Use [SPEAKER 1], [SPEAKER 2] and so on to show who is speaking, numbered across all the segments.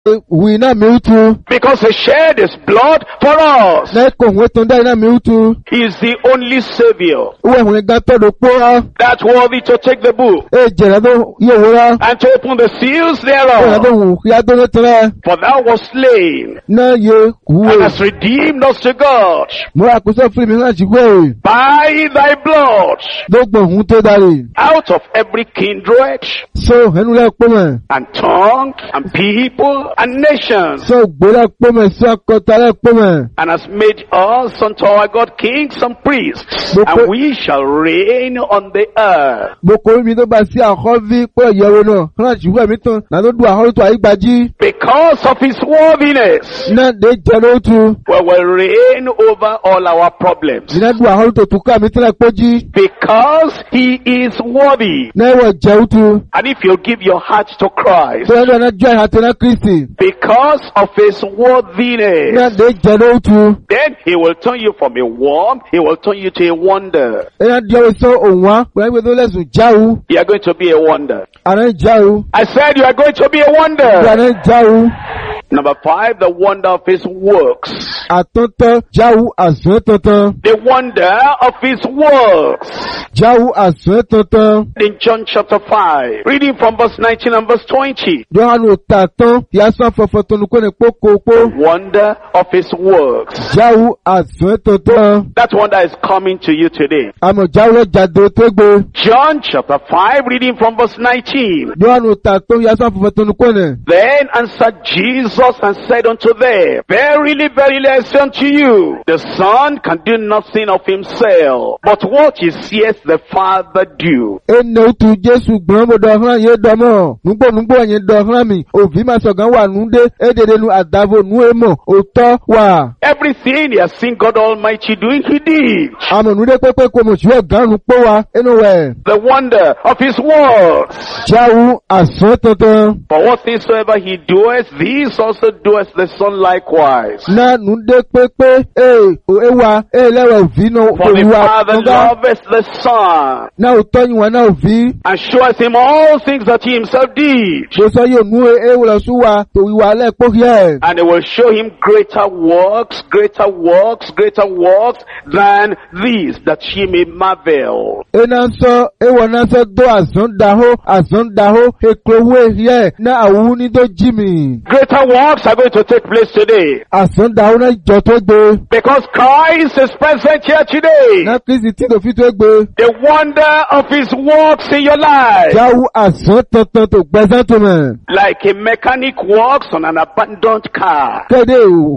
[SPEAKER 1] wina miutu.
[SPEAKER 2] Because he shed his blood for us.
[SPEAKER 1] Na kohwe tonda ina miutu.
[SPEAKER 2] He is the only Savior
[SPEAKER 1] Uwe hwe gato do pora.
[SPEAKER 2] that's worthy to take the book
[SPEAKER 1] Jerado yewora.
[SPEAKER 2] and to open the seals
[SPEAKER 1] Jerado
[SPEAKER 2] thereof.
[SPEAKER 1] wu ya do tere.
[SPEAKER 2] For thou wast slain
[SPEAKER 1] Na ye
[SPEAKER 2] and
[SPEAKER 1] kuwe.
[SPEAKER 2] hast redeemed us to God
[SPEAKER 1] Mo akuso fún mi na jigwe.
[SPEAKER 2] by thy blood
[SPEAKER 1] Dogbo hun to dari.
[SPEAKER 2] out of every kindred
[SPEAKER 1] So henu le pome.
[SPEAKER 2] and tongue and people and nations,
[SPEAKER 1] So gbera pome so akota le pome.
[SPEAKER 2] and has made us unto our God kings and priests, and we shall reign on the earth.
[SPEAKER 1] Boko mi to ba si ahovi po yewo no. Na jigwe mi ton na do ahoro to ayigbaji.
[SPEAKER 2] Because of his worthiness,
[SPEAKER 1] Na de jero tu.
[SPEAKER 2] we will reign over all our problems.
[SPEAKER 1] Na do ahoro to tuka mi tele poji.
[SPEAKER 2] Because he is worthy.
[SPEAKER 1] Na wo jewu tu.
[SPEAKER 2] And if you give your heart to Christ,
[SPEAKER 1] So na join ha to na Kristi.
[SPEAKER 2] because of his
[SPEAKER 1] Na
[SPEAKER 2] worthiness,
[SPEAKER 1] de jero tu.
[SPEAKER 2] then he will turn you from a worm, he will turn you to a wonder.
[SPEAKER 1] Na dio so onwa. Kwa we do lesu jawu.
[SPEAKER 2] You are going to be a wonder.
[SPEAKER 1] Ana jawu.
[SPEAKER 2] I said you are going to be a wonder.
[SPEAKER 1] Ana jawu.
[SPEAKER 2] Number 5, the wonder of his works.
[SPEAKER 1] Atonto jawu asun tonton.
[SPEAKER 2] The wonder of his works.
[SPEAKER 1] Jawu asun tonton.
[SPEAKER 2] In John chapter 5, reading from verse 19 and verse 20.
[SPEAKER 1] Johanu taton yasan fofo tonu ko ne pokoko.
[SPEAKER 2] Wonder of his works.
[SPEAKER 1] Jawu asun tonton.
[SPEAKER 2] That wonder is coming to you today.
[SPEAKER 1] Amo jawu lo jado tegbe.
[SPEAKER 2] John chapter 5, reading from verse 19.
[SPEAKER 1] Johanu taton yasan fofo tonu ko ne.
[SPEAKER 2] Then answered Jesus and said unto them, Verily, verily, I say unto you, the Son can do nothing of himself, but what he seeth the Father do.
[SPEAKER 1] Ene tu Jesu gbon mo do hran ye domo. Nugbo yin do hran mi. Ovi ma so gan wa nunde. Edede nu adavo nu emo. Oto wa.
[SPEAKER 2] Everything he has seen God Almighty doing, he did.
[SPEAKER 1] Amo nude pepe ko mo ju gan nu po wa. Enu we.
[SPEAKER 2] The wonder of his works.
[SPEAKER 1] Jawu asun tonton.
[SPEAKER 2] For what things soever he doeth, these also doeth the Son likewise.
[SPEAKER 1] Na nunde pepe ewa lewa ovi no
[SPEAKER 2] For the
[SPEAKER 1] owa
[SPEAKER 2] Father
[SPEAKER 1] nga.
[SPEAKER 2] loveth the Son,
[SPEAKER 1] Na uto yin wa na ovi.
[SPEAKER 2] and showeth him all things that he himself did.
[SPEAKER 1] Mo so yo nu wo su wa to wi wa le po here.
[SPEAKER 2] And it will show him greater works, greater works, greater works than these, that ye may marvel.
[SPEAKER 1] Ena so ewo na so do asun daho ekrowe here na awu ni do jimi.
[SPEAKER 2] Greater works are going to take place today.
[SPEAKER 1] Asun daho na jo to gbe.
[SPEAKER 2] Because Christ is present here today.
[SPEAKER 1] Na Kristi ti do fi to gbe.
[SPEAKER 2] The wonder of his works in your life.
[SPEAKER 1] Jawu asun tonton to gbesan to me.
[SPEAKER 2] Like a mechanic works on an abandoned car.
[SPEAKER 1] Kede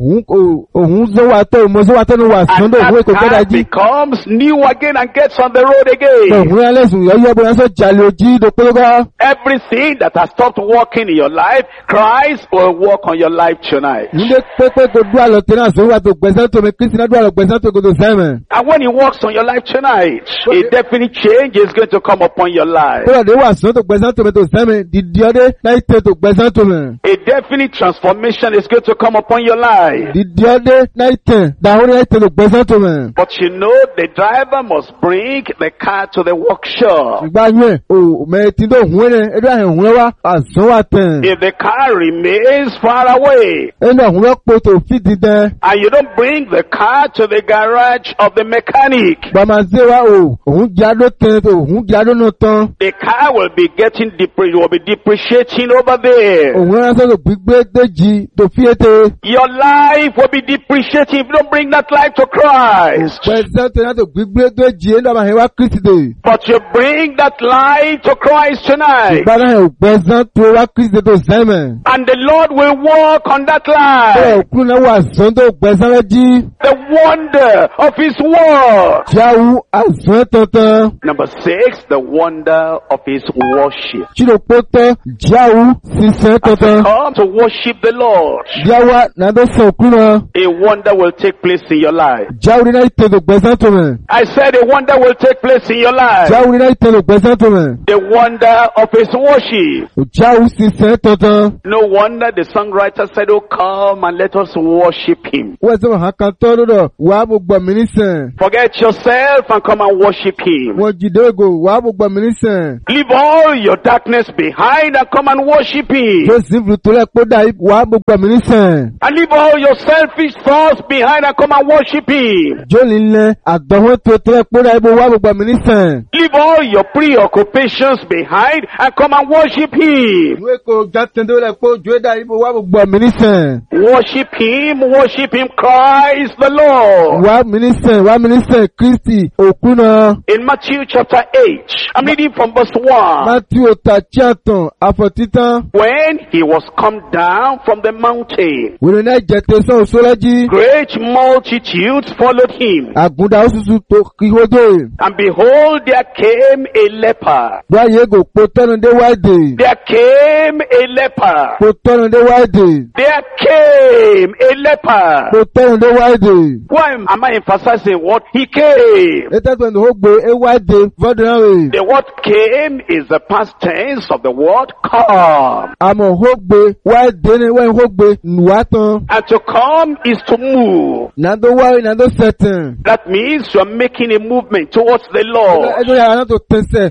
[SPEAKER 1] ohun zo wa to mo zo wa to no wa sun
[SPEAKER 2] And
[SPEAKER 1] do we
[SPEAKER 2] that
[SPEAKER 1] ko
[SPEAKER 2] car
[SPEAKER 1] kada ji.
[SPEAKER 2] becomes new again and gets on the road again.
[SPEAKER 1] Ohun alesun yo bo na so jale oji do pe ga.
[SPEAKER 2] Everything that has stopped working in your life, Christ will work on your life tonight.
[SPEAKER 1] Nde pepe ko du alo tena so wa to gbesan to me Kristi na du alo gbesan to go do same.
[SPEAKER 2] And when he works on your life tonight, a definite change is going to come upon your life.
[SPEAKER 1] Ko de wa sun to gbesan to me to same di ode na ite to gbesan to me.
[SPEAKER 2] A definite transformation is going to come upon your life.
[SPEAKER 1] Di ode na ite da ore ite to gbesan to me.
[SPEAKER 2] But you know the driver must bring the car to the workshop.
[SPEAKER 1] Igba yen o me ti do hun ne edu ahun wa asun wa ten.
[SPEAKER 2] If the car remains far away
[SPEAKER 1] Enu ahun po to fit den.
[SPEAKER 2] and you don't bring the car to the garage of the mechanic,
[SPEAKER 1] Ba ma se wa o ohun jado ten to ohun jado no tan.
[SPEAKER 2] the car will be depreciating over there.
[SPEAKER 1] Ohun ran so to gbigbe deji to fi ete.
[SPEAKER 2] Your life will be depreciating if you don't bring that life to Christ.
[SPEAKER 1] Gbesan to na to gbigbe deji enu ma he wa Kristi de.
[SPEAKER 2] But you bring that life to Christ tonight,
[SPEAKER 1] Ba na he gbesan to wa Kristi to same.
[SPEAKER 2] and the Lord will work on that life.
[SPEAKER 1] Okun na wa sun to gbesan ji.
[SPEAKER 2] The wonder of his word.
[SPEAKER 1] Jawu asun tonton.
[SPEAKER 2] Number 6, the wonder of his worship.
[SPEAKER 1] Chiro poto jawu sisan tonton.
[SPEAKER 2] Come to worship the Lord.
[SPEAKER 1] Jawa na do so kuna.
[SPEAKER 2] A wonder will take place in your life.
[SPEAKER 1] Jawu na ite to gbesan to me.
[SPEAKER 2] I said a wonder will take place in your life.
[SPEAKER 1] Jawu na ite to gbesan to me.
[SPEAKER 2] The wonder of his worship.
[SPEAKER 1] Jawu sisan tonton.
[SPEAKER 2] No wonder the song songwriter said, oh, come and let us worship him.
[SPEAKER 1] Wọ́n sọ hàn kan tọ́ lọ́dọ̀ wàá gbogbo mi nísàn.
[SPEAKER 2] Forget yourself and come and worship him.
[SPEAKER 1] Wọ́n jìdé ògo wàá gbogbo mi nísàn.
[SPEAKER 2] Leave all your darkness behind and come and worship him.
[SPEAKER 1] Jésù ìfúrutúrẹ́ ẹ̀kọ́ dà wàá gbogbo mi nísàn.
[SPEAKER 2] And leave all your selfish thoughts behind and come and worship him.
[SPEAKER 1] Jóòlì ńlẹ̀ àdánwò tó tẹ́ ẹ̀kọ́ dà wàá gbogbo mi nísàn.
[SPEAKER 2] Leave all your preoccupations behind and come and worship him.
[SPEAKER 1] Ìwé kò jàtẹ̀ndé lẹ̀kọ́ jùlọ dà wàá gbogbo mi nísàn.
[SPEAKER 2] Worship him, Christ the Lord.
[SPEAKER 1] Wàá mi nísàn Kristi òkú náà.
[SPEAKER 2] In Matthew chapter 8, I'm reading from verse 1.
[SPEAKER 1] Matthew ọ̀tàchí àtàn àfọ̀títàn.
[SPEAKER 2] When he was come down from the mountain,
[SPEAKER 1] Wèrè náà jẹ̀tẹ̀ sàn òṣòlẹ́jì.
[SPEAKER 2] great multitudes followed him.
[SPEAKER 1] Àgùndà òṣùṣù tó kíkódé.
[SPEAKER 2] And behold, there came a leper.
[SPEAKER 1] Báyé gò po tọ́nu dé wáìdè.
[SPEAKER 2] There came a leper.
[SPEAKER 1] Po tọ́nu dé wáìdè.
[SPEAKER 2] There came a leper.
[SPEAKER 1] Po tọ́nu dé wáìdè.
[SPEAKER 2] Why am I emphasizing what he came?
[SPEAKER 1] Ètò ìpinnu ó gbé wáìdè fọ́dún náà rè.
[SPEAKER 2] The word came is the past tense of the word come.
[SPEAKER 1] Àmọ̀ ó gbé wáìdè ní wẹ́n ó gbé nùwá tán.
[SPEAKER 2] And to come is to move.
[SPEAKER 1] Nàdó wáyé nàdó sẹ̀tìn.
[SPEAKER 2] That means you are making a movement towards the Lord.
[SPEAKER 1] Ẹjọ́ yàrá náà tó tẹ̀sẹ̀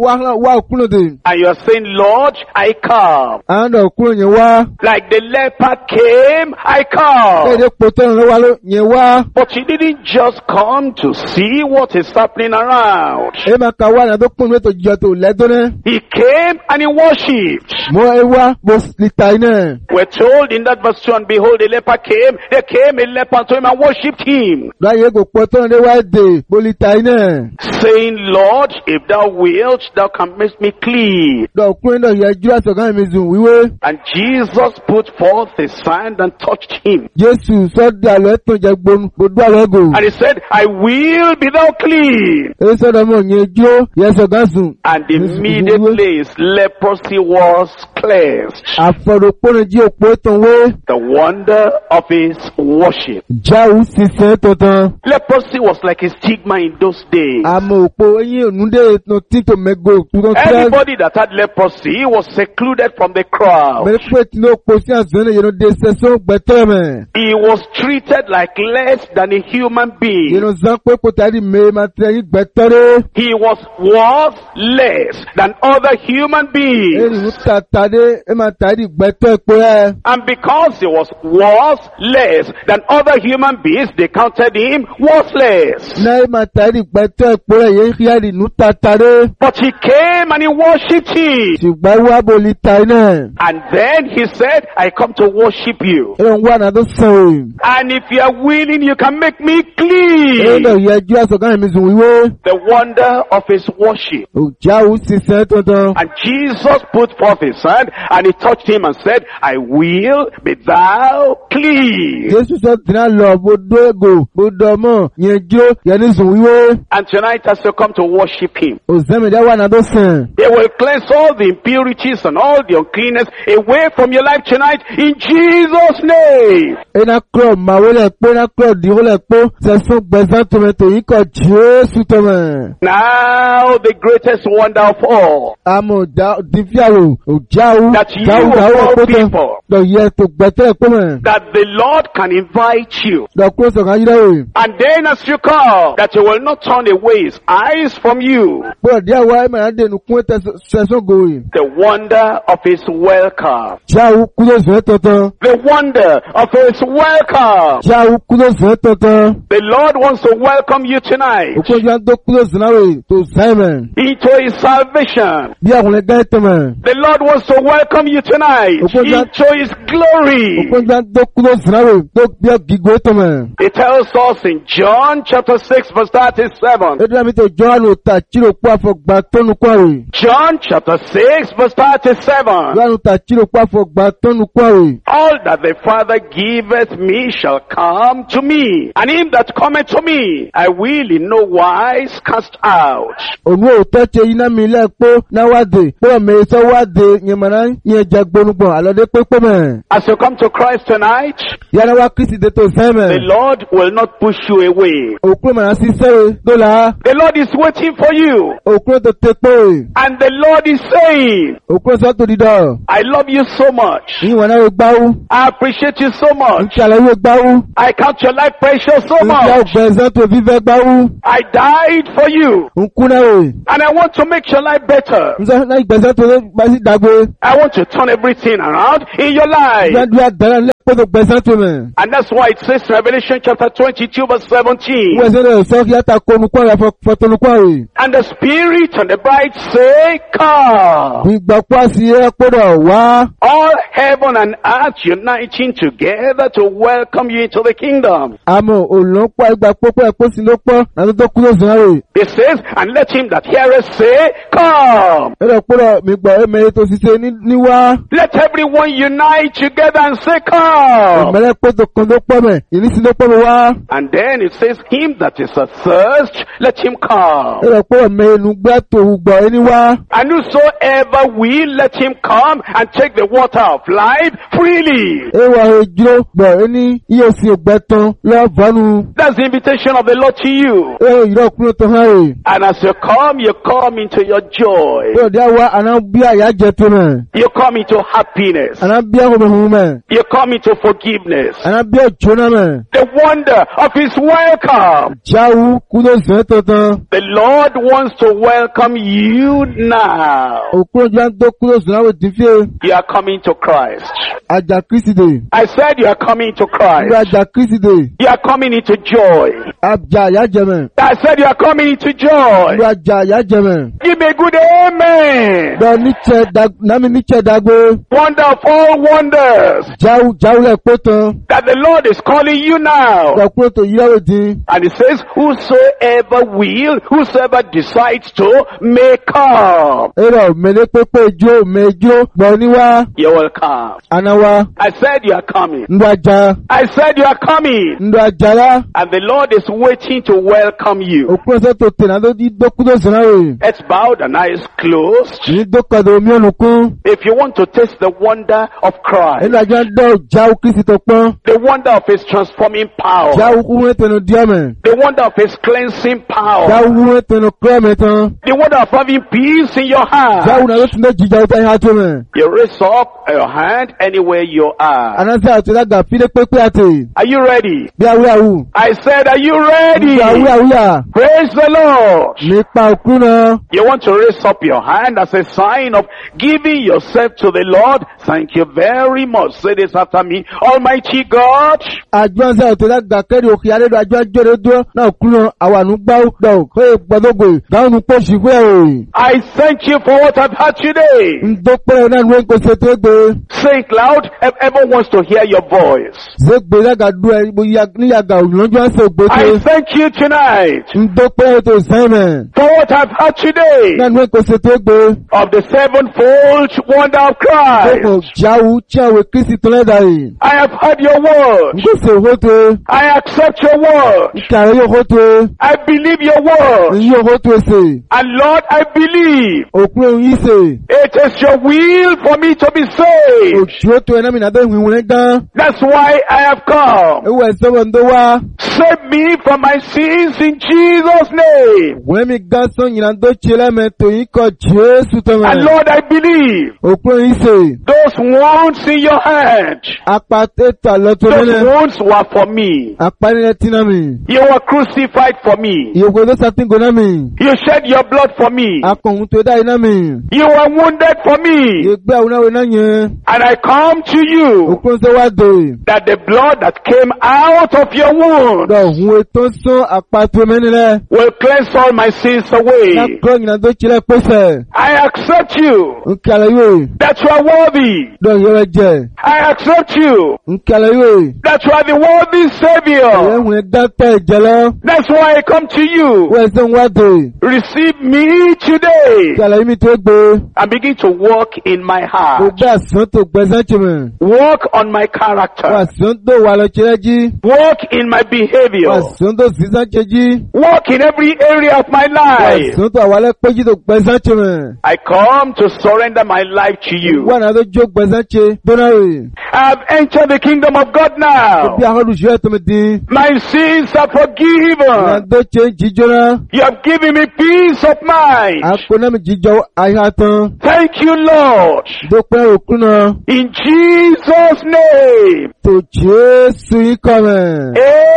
[SPEAKER 1] wá òkúrò dè.
[SPEAKER 2] And you are saying, Lord, I come.
[SPEAKER 1] Àwọn ọ̀dọ̀ òkúrò yẹn wá.
[SPEAKER 2] Like the leper came, I come.
[SPEAKER 1] Ẹ̀ẹ́dẹ́ po tọ́nu ló wá ló yẹn wá.
[SPEAKER 2] But he didn't just come to see what is happening around.
[SPEAKER 1] Ẹ máa ka wá nàdó pọ̀nù ètò ìjọ tó lẹ́dọ́ náà.
[SPEAKER 2] He came and he worshipped.
[SPEAKER 1] Mo ẹ wá mo lè ta iná.
[SPEAKER 2] We're told in that verse 2, and behold, a leper came. There came a leper to him and worshipped him,
[SPEAKER 1] Báyé gò po tọ́nu dé wáìdè mo lè ta iná.
[SPEAKER 2] saying, Lord, if thou wilt, thou canst make me clean.
[SPEAKER 1] Dọ̀ òkúrò náà yẹ jú àtọ̀gán mi zùn wíwé.
[SPEAKER 2] And Jesus put forth his hand and touched him.
[SPEAKER 1] Jésù sọ́dọ̀ àlọ́ ẹ̀tàn jẹ gbòdú àlọ́ ẹ̀gò.
[SPEAKER 2] And he said, I will be thou clean.
[SPEAKER 1] Èyí sọ́dọ̀ mọ̀ yẹn jó yẹ sọ̀gán sùn.
[SPEAKER 2] And immediately his leprosy was cleansed.
[SPEAKER 1] Àfọ̀dọ̀pọ̀nù jí òpó tàn wé.
[SPEAKER 2] The wonder of his worship.
[SPEAKER 1] Jáwù sísẹ́ tọ̀tàn.
[SPEAKER 2] Leprosy was like a stigma in those days.
[SPEAKER 1] Àmọ̀ òpó eyín ònúdé ètò títò mẹ́gò tuntun tẹ́.
[SPEAKER 2] Anybody that had leprosy was secluded from the crowd.
[SPEAKER 1] Mẹ́rin pé tí ló po sí àzọ́nà yẹn ló dé sẹ́sọ́ gbẹ́tọ́ mẹ́.
[SPEAKER 2] He was treated like less than a human being.
[SPEAKER 1] Yẹn ló zán pé kò tàbí mẹ́ máa tẹ̀ yín gbẹ́tọ́ rẹ̀.
[SPEAKER 2] He was worth less than other human beings.
[SPEAKER 1] Èrì ń tàtàdé ẹ máa tàbí gbẹ́tọ́ ẹ̀pọ̀ rẹ̀.
[SPEAKER 2] And because he was worth less than other human beings, they counted him worthless.
[SPEAKER 1] Náà ẹ máa tàbí gbẹ́tọ́ ẹ̀pọ̀ rẹ̀ yẹn kí á rí nù tàtàdé.
[SPEAKER 2] But he came and he worshipped him.
[SPEAKER 1] Ṣùgbọ́n wá bò lè ta iná.
[SPEAKER 2] And then he said, I come to worship you.
[SPEAKER 1] Ẹ ń wá nàdó sàn o.
[SPEAKER 2] And if you are willing, you can make me
[SPEAKER 1] Ẹ
[SPEAKER 2] clean.
[SPEAKER 1] lọ yẹ jú àtọ̀gán mi zùn wíwé.
[SPEAKER 2] The wonder of his worship.
[SPEAKER 1] Jáwù sísẹ́ tọ̀tàn.
[SPEAKER 2] And Jesus put forth his hand and he touched him and said, I will be thou clean.
[SPEAKER 1] Jésù sọ tìǹà lọ bòdó ègò bòdó ọmọ yẹn jó yẹn ní zùn wíwé.
[SPEAKER 2] And tonight as you come to worship him,
[SPEAKER 1] Òzẹ́mìdá wà nàdó sàn.
[SPEAKER 2] they will cleanse all the impurities and all the uncleanness away from your life tonight in Jesus' name.
[SPEAKER 1] Ena kúrò màwé lẹ̀ pé ena kúrò dìwó lẹ̀ pé sẹ̀sùn gbẹ̀sán tòmẹ̀tò yìí kọ̀ Jésù tòmẹ̀.
[SPEAKER 2] Now the greatest wonder of all,
[SPEAKER 1] Àmọ̀ dìfíàwò òjáwó
[SPEAKER 2] that you
[SPEAKER 1] jáwó
[SPEAKER 2] of all
[SPEAKER 1] ẹ̀pọ̀ tẹ̀.
[SPEAKER 2] people,
[SPEAKER 1] Lọ yẹ tó gbẹ̀tẹ̀ ẹ̀pọ̀ mẹ̀.
[SPEAKER 2] that the Lord can invite you.
[SPEAKER 1] Lọ kúrò sọ̀kan yí lẹ́wọ̀.
[SPEAKER 2] And then as you come, that he will not turn away his eyes from you.
[SPEAKER 1] Bọ́ọ̀ díẹ̀ wá ẹ̀mẹ̀ àdéhùn kún ẹ̀tẹ̀ sẹ̀sùn gòrì.
[SPEAKER 2] The wonder of his welcome.
[SPEAKER 1] Jáwó kúrò sùn tọ̀tàn.
[SPEAKER 2] The wonder of his welcome.
[SPEAKER 1] Jáwó kúrò sùn tọ̀tàn.
[SPEAKER 2] The Lord wants to welcome you tonight
[SPEAKER 1] Òkú ojú àdó kúrò sùn náwó tó sẹ́mẹ̀.
[SPEAKER 2] into his salvation.
[SPEAKER 1] Bí àkùnrin gán tẹ̀mẹ̀.
[SPEAKER 2] The Lord wants to welcome you tonight into his glory.
[SPEAKER 1] Òkú ojú àdó kúrò sùn náwó tó bí ọ̀gígó tẹ̀mẹ̀.
[SPEAKER 2] It tells us in John chapter 6 verse 37.
[SPEAKER 1] Ẹ̀dùn àmì tó Jọ́hánù tà chírò kú àfọ̀gbà tónú kú àwẹ̀.
[SPEAKER 2] John chapter 6 verse 37.
[SPEAKER 1] Jọ́hánù tà chírò kú àfọ̀gbà tónú kú àwẹ̀.
[SPEAKER 2] All that the Father giveth me shall come to me, and him that cometh to me I will in no wise cast out.
[SPEAKER 1] Ònú òótọ́ ṣe iná mi lẹ́ẹ̀pọ̀ náwádìí. Pé ọmọ èso wádìí yẹmọ̀nà yẹn jẹ gbónúgbọ̀n àlọ́dé pépé mẹ́.
[SPEAKER 2] As you come to Christ tonight,
[SPEAKER 1] Yàrá wa Kristi dé tó sẹ́mẹ̀.
[SPEAKER 2] the Lord will not push you away.
[SPEAKER 1] Òkúrò màá sí sẹ́wẹ̀ tó la.
[SPEAKER 2] The Lord is waiting for you,
[SPEAKER 1] Òkúrò tó tẹ pé.
[SPEAKER 2] and the Lord is saying,
[SPEAKER 1] Òkúrò sọ́ tó dídọ̀.
[SPEAKER 2] I love you so much.
[SPEAKER 1] Ìyẹn Ìwọ̀n náà gbáwó.
[SPEAKER 2] I appreciate you so much.
[SPEAKER 1] Nkí àlàyé gbáwó.
[SPEAKER 2] I count your life precious so
[SPEAKER 1] Nkí
[SPEAKER 2] much.
[SPEAKER 1] àgbẹ̀sán tó fífẹ́ gbáwó.
[SPEAKER 2] I died for you.
[SPEAKER 1] Nkú náà rè.
[SPEAKER 2] And I want to make your life better.
[SPEAKER 1] Nsọ́ náà ìgbẹ̀sán tó bá sí dàgbé.
[SPEAKER 2] I want to turn everything around in your life.
[SPEAKER 1] Gbàdúrà dára lẹ́pọ̀ tó gbẹ̀sán tó mẹ́.
[SPEAKER 2] And that's why it says in Revelation chapter 22 verse 17.
[SPEAKER 1] Wọ́n ṣe lè sọ kí á ta kó nukọ́ rẹ̀ fọ́tọ́nukọ́ rè.
[SPEAKER 2] And the Spirit and the bride say, come.
[SPEAKER 1] Ìgbàpọ̀ sí ẹ gbọ́dọ̀ wá.
[SPEAKER 2] All heaven and earth uniting together to welcome you into the kingdom.
[SPEAKER 1] Àmọ́ òlùpọ̀ ìgbàpọ̀ pọ̀ ẹ̀kọ́ sí ló pọ̀ láti tó kúrò sàn rè.
[SPEAKER 2] It says, and let him that heareth say, come.
[SPEAKER 1] Ẹ̀rọ gbọ́dọ̀ mi gbọ́ ẹ̀mẹ̀rẹ̀ tó ṣiṣẹ́ níwá.
[SPEAKER 2] Let everyone unite together and say, come.
[SPEAKER 1] Ẹ̀mẹ̀rẹ̀ pọ̀ tó kan ló pọ̀ mẹ́, ìrísí ló pọ̀ mẹ́ wá.
[SPEAKER 2] And then it says, him that is athirst, let him come.
[SPEAKER 1] Ẹ̀rọ gbọ́dọ̀ mẹ́rin gbá tó gbọ́ ẹni wá.
[SPEAKER 2] And whosoever will, let him come and take the water of life freely.
[SPEAKER 1] Ẹ̀wà ìjọ gbọ́ ẹni iye òsì ògbẹ́ tán lọ́ọ̀bọ̀nù.
[SPEAKER 2] That's the invitation of the Lord to you.
[SPEAKER 1] Ẹ̀rọ ìrọ̀ kúrò tó hàn rè.
[SPEAKER 2] And as you come into your joy.
[SPEAKER 1] Ẹ̀rọ díẹ̀ wá àná bí àyà jẹ tó mẹ́.
[SPEAKER 2] You come into happiness.
[SPEAKER 1] Àná bí àhùnmẹ̀hùn mẹ́.
[SPEAKER 2] You come into forgiveness.
[SPEAKER 1] Àná bí ọjọ́ náà mẹ́.
[SPEAKER 2] The wonder of his welcome.
[SPEAKER 1] Jáwú kúrò sàn tó tán.
[SPEAKER 2] The Lord wants to welcome you now.
[SPEAKER 1] Òkúrò jẹ́ tó kúrò sàn láwọ̀ tí fíè.
[SPEAKER 2] You are coming to Christ.
[SPEAKER 1] Àjà Kristi dè.
[SPEAKER 2] I said you are coming to
[SPEAKER 1] Ìlú
[SPEAKER 2] Christ.
[SPEAKER 1] àjà Kristi dè.
[SPEAKER 2] You are coming into joy.
[SPEAKER 1] Àjà àyà jẹ mẹ́.
[SPEAKER 2] I said you are coming into joy.
[SPEAKER 1] Ìlú àjà àyà jẹ mẹ́.
[SPEAKER 2] Give me a good amen.
[SPEAKER 1] Lọ námi níṣẹ́ dàgbé.
[SPEAKER 2] Wonder of all wonders.
[SPEAKER 1] Jáwú lẹ̀ pé tán.
[SPEAKER 2] That the Lord is calling you now.
[SPEAKER 1] Lọ kúrò tó yíyáwó dín.
[SPEAKER 2] And it says, whosoever decides to may come.
[SPEAKER 1] Ẹ̀rọ mẹ́lẹ́ pépé mẹ́jọ́ gbọ́ níwá.
[SPEAKER 2] You will come.
[SPEAKER 1] Àná wa.
[SPEAKER 2] I said you are coming.
[SPEAKER 1] Ndú àjà.
[SPEAKER 2] I said you are coming.
[SPEAKER 1] Ndú àjà lá.
[SPEAKER 2] And the Lord is waiting to welcome you.
[SPEAKER 1] Òkúrò sẹ́ tó tẹ̀ náà ló di dókúrò sàn náà rè.
[SPEAKER 2] Let's bow the eyes closed.
[SPEAKER 1] Ní dókòdò omi ònùkún.
[SPEAKER 2] If you want to taste the wonder of Christ,
[SPEAKER 1] Ẹ̀rọ àjà dọ̀ jáwú Kristi tó pọ́n.
[SPEAKER 2] the wonder of his transforming power,
[SPEAKER 1] Jáwú kúrò tẹnu díọ̀mẹ̀.
[SPEAKER 2] the wonder of his cleansing power,
[SPEAKER 1] Jáwú kúrò tẹnu kúrọ̀mẹ̀ tán.
[SPEAKER 2] the wonder of having peace in your
[SPEAKER 1] Jáwú
[SPEAKER 2] heart.
[SPEAKER 1] náà ló ti ní jíjà ọjà ìhà tó mẹ́.
[SPEAKER 2] You raise up your hand anywhere you are.
[SPEAKER 1] Ànánsẹ́ àti lága fílé pépé àti.
[SPEAKER 2] Are you ready?
[SPEAKER 1] Bí awúyàwó.
[SPEAKER 2] I said, are you ready?
[SPEAKER 1] Bí awúyàwúyà.
[SPEAKER 2] Praise the Lord.
[SPEAKER 1] Nípa òkú náà.
[SPEAKER 2] You want to raise up your hand as a sign of giving yourself to the Lord? Thank you very much. Say this after me. Almighty God,
[SPEAKER 1] Àjọ ṣe àti lága kẹ́rì òkè àlejò àjọ àjọyọ̀ dúró náà kú náà àwànú gbáwó gbọ̀ kó gbọdọ̀gbò dáhùn pọ̀ sí fún ẹ̀rọ.
[SPEAKER 2] I thank you for what I've had today.
[SPEAKER 1] Ndópẹ́ náà ló ń pèsè tó gbé.
[SPEAKER 2] Say it loud. Everyone wants to hear your voice.
[SPEAKER 1] Ṣé gbé lága dúró ẹ̀ níyàgà òyìnbó ṣe gbé tó.
[SPEAKER 2] I thank you tonight
[SPEAKER 1] Ndópẹ́ tó sẹ́mẹ̀.
[SPEAKER 2] for what I've had today
[SPEAKER 1] Náà ló ń pèsè tó gbé.
[SPEAKER 2] of the sevenfold wonder of Christ.
[SPEAKER 1] Gbogbo jáwó tí àwọn Kristi tó lẹ́dà yìí.
[SPEAKER 2] I have heard your word.
[SPEAKER 1] Nkóso owó tó.
[SPEAKER 2] I accept your word.
[SPEAKER 1] Nkàrẹ́ yóò hó tó.
[SPEAKER 2] I believe your word.
[SPEAKER 1] Yóò hó tó ṣe.
[SPEAKER 2] And Lord, I believe
[SPEAKER 1] Òkú òun yìí ṣe.
[SPEAKER 2] it is your will for me to be saved.
[SPEAKER 1] Òjò tó ẹ̀ náà mi nà bẹ́ẹ̀ hùwù rẹ̀ gan.
[SPEAKER 2] That's why I have come.
[SPEAKER 1] Ewu ẹ̀sẹ̀ wọn tó wá.
[SPEAKER 2] Save me from my sins in Jesus' name.
[SPEAKER 1] Wọ́n mi gán sán yìnyín tó ṣe lẹ́mẹ̀ tó yín kọ Jésù tó mẹ́.
[SPEAKER 2] And Lord, I believe
[SPEAKER 1] Òkú òun yìí ṣe.
[SPEAKER 2] those wounds in your hand,
[SPEAKER 1] Apá tètè lọ́tọ́
[SPEAKER 2] those
[SPEAKER 1] nílẹ̀.
[SPEAKER 2] wounds were for me.
[SPEAKER 1] Apá nílẹ̀ tí náà mi.
[SPEAKER 2] You were crucified for me.
[SPEAKER 1] Ìyókù tó sàtìngò náà mi.
[SPEAKER 2] You shed your blood for me.
[SPEAKER 1] Akọ̀hún tó dá iná mi.
[SPEAKER 2] You were wounded for me.
[SPEAKER 1] Ìgbé àwọn náà náà yẹn.
[SPEAKER 2] And I come to you
[SPEAKER 1] Òkú òun tó wá dé.
[SPEAKER 2] that the blood that came out of your wound
[SPEAKER 1] Dọ̀hún ètò sán apá tó mẹ́ nílẹ̀.
[SPEAKER 2] will cleanse all my sins away.
[SPEAKER 1] Lákọ̀ yìnyín tó ṣe lẹ́ pèsè.
[SPEAKER 2] I accept you
[SPEAKER 1] Nkàlẹ̀ yóò.
[SPEAKER 2] that you are worthy.
[SPEAKER 1] Dọ̀hún yẹrẹ jẹ.
[SPEAKER 2] I accept you
[SPEAKER 1] Nkàlẹ̀ yóò.
[SPEAKER 2] that you are the worthy Savior.
[SPEAKER 1] Ẹ̀hún ẹ̀dá tẹ̀ ẹ̀jẹ̀ lọ.
[SPEAKER 2] That's why I come to you.
[SPEAKER 1] Wọ́n ẹ̀sẹ̀ ń wá dé.
[SPEAKER 2] Receive me today
[SPEAKER 1] Nkàlẹ̀ yìí mi tó gbé.
[SPEAKER 2] and begin to walk in my heart.
[SPEAKER 1] Gbogbo àsán tó gbẹ̀sán ti mẹ̀.
[SPEAKER 2] Walk on my character.
[SPEAKER 1] Àsán tó wà lọ ṣẹlẹ̀ jí.
[SPEAKER 2] Walk in my behavior.
[SPEAKER 1] Àsán tó sísán ṣe jí.
[SPEAKER 2] Walk in every area of my life.
[SPEAKER 1] Àsán tó àwálẹ̀ péjì tó gbẹ̀sán ti mẹ̀.
[SPEAKER 2] I come to surrender my life to you.
[SPEAKER 1] Wọ́n náà tó jó gbẹ̀sán ṣe. Dọ́nà rè.
[SPEAKER 2] I have entered the kingdom of God now.
[SPEAKER 1] Bí àwọn olùṣọ́ tó mi dín.
[SPEAKER 2] My sins are
[SPEAKER 1] Ìlànà
[SPEAKER 2] forgiven.
[SPEAKER 1] tó ṣe jíjọ́nà.
[SPEAKER 2] You have given me peace of mind.
[SPEAKER 1] Àpò náà mi jíjọ àyà tán.
[SPEAKER 2] Thank you, Lord.
[SPEAKER 1] Dópẹ́ òkú náà.
[SPEAKER 2] In Jesus' name.
[SPEAKER 1] Tó Jésù yìí kọ́ mẹ́.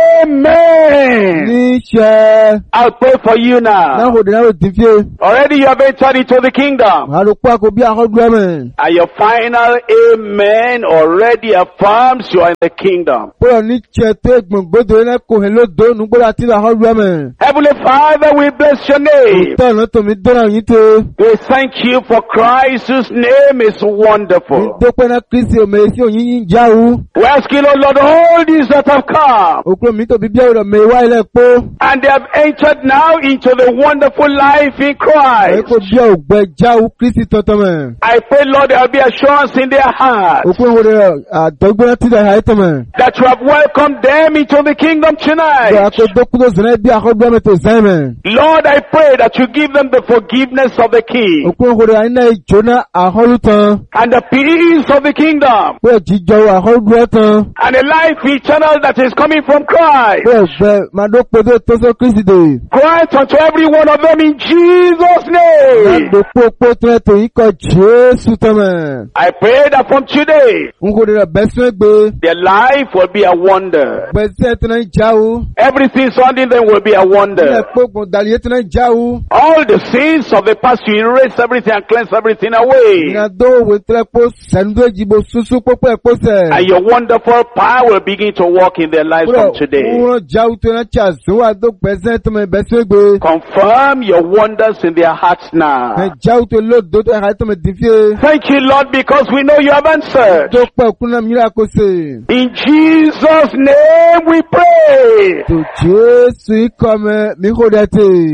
[SPEAKER 2] Amen.
[SPEAKER 1] Níṣẹ́.
[SPEAKER 2] I'll pray for you now.
[SPEAKER 1] Náà kò dé náà ló ti fi.
[SPEAKER 2] Already you have entered into the kingdom.
[SPEAKER 1] Àlùkò àkó bí akọ́dúrà mẹ́.
[SPEAKER 2] And your final amen already affirms you are in the kingdom.
[SPEAKER 1] Bọ́lá níṣẹ́ tó gbòǹgbòdò iná kò hẹ̀ lódò nùgbọ́dọ̀ àti akọ́dúrà mẹ́.
[SPEAKER 2] Heavenly Father, we bless your name.
[SPEAKER 1] Òótọ́ ọ̀nà tòmí dọ́nà yín tó.
[SPEAKER 2] We thank you for Christ whose name is wonderful.
[SPEAKER 1] Dópẹ́ náà Kristi òmè sí òyìn yín jáwó.
[SPEAKER 2] We ask you, Lord, all these that have come.
[SPEAKER 1] Òkúrò mi tó bí bí ẹ̀rọ mẹ́wàá ilẹ̀ pọ́.
[SPEAKER 2] And they have entered now into the wonderful life in Christ.
[SPEAKER 1] Ẹ̀kọ́ bí ọ̀gbẹ́ jáwó Kristi tọ̀tọ̀ mẹ́.
[SPEAKER 2] I pray, Lord, there will be assurance in their hearts
[SPEAKER 1] Òkúrò wo rẹ̀ àdọ́gbọ́n tí ìdáyà ẹ̀tọ̀ mẹ́.
[SPEAKER 2] that you have welcomed them into the kingdom
[SPEAKER 1] Bọ́lá
[SPEAKER 2] tonight.
[SPEAKER 1] tó dókúrò sẹ́nẹ́ bí akọ́dúrà mẹ́ tó sẹ́yìn mẹ́.
[SPEAKER 2] Lord, I pray that you give them the forgiveness of the King
[SPEAKER 1] Òkúrò wo rẹ̀ àyínà ìjọ́nà àhọ́lù tán.
[SPEAKER 2] and the peace of the kingdom
[SPEAKER 1] Bọ́lá jíjọ àhọ́lù tán.
[SPEAKER 2] and the life eternal that is coming from Christ.
[SPEAKER 1] Bọ́lá ọ̀gbẹ́ máa dókòdó tó sọ Kristi dè.
[SPEAKER 2] Grant unto every one of them in Jesus' name.
[SPEAKER 1] Dókòpó tó ẹ̀ tó yí kọ Jésù tán mẹ́.
[SPEAKER 2] I pray that from today,
[SPEAKER 1] N kò rẹ̀ bẹ́sẹ̀ gbé.
[SPEAKER 2] their life will be a wonder.
[SPEAKER 1] Bẹ́sẹ̀ tó náà jáwó.
[SPEAKER 2] Everything surrounding them will be a
[SPEAKER 1] Ilẹ̀
[SPEAKER 2] wonder.
[SPEAKER 1] pọ́gbọ̀n dàlíyé tó náà jáwó.
[SPEAKER 2] All the sins of the past, you erase everything and cleanse everything away.
[SPEAKER 1] Ìrìnàdó òwe tẹ́lẹ̀ pọ́ sẹ́ńdó ìjìbò súsú pópó ẹ̀pọ́ sẹ̀.
[SPEAKER 2] And your wonderful power will begin to work in their lives from today.
[SPEAKER 1] Wọ́n jáwó tó náà tí a zó wà tó bẹ́sẹ̀ tó mẹ́ bẹ́sẹ̀ gbé.
[SPEAKER 2] Confirm your wonders in their hearts
[SPEAKER 1] Ẹ
[SPEAKER 2] now.
[SPEAKER 1] jáwó tó lóòdó tó ẹ̀ka tó mẹ́ dìfíé.
[SPEAKER 2] Thank you, Lord, because we know you have answered.
[SPEAKER 1] Tó pẹ́ òkú náà mìíràn kó sè.
[SPEAKER 2] In Jesus' name we pray.
[SPEAKER 1] Tó Jésù ikọ̀ mẹ́ mi kò dẹ̀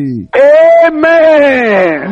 [SPEAKER 1] tè.
[SPEAKER 2] Amen.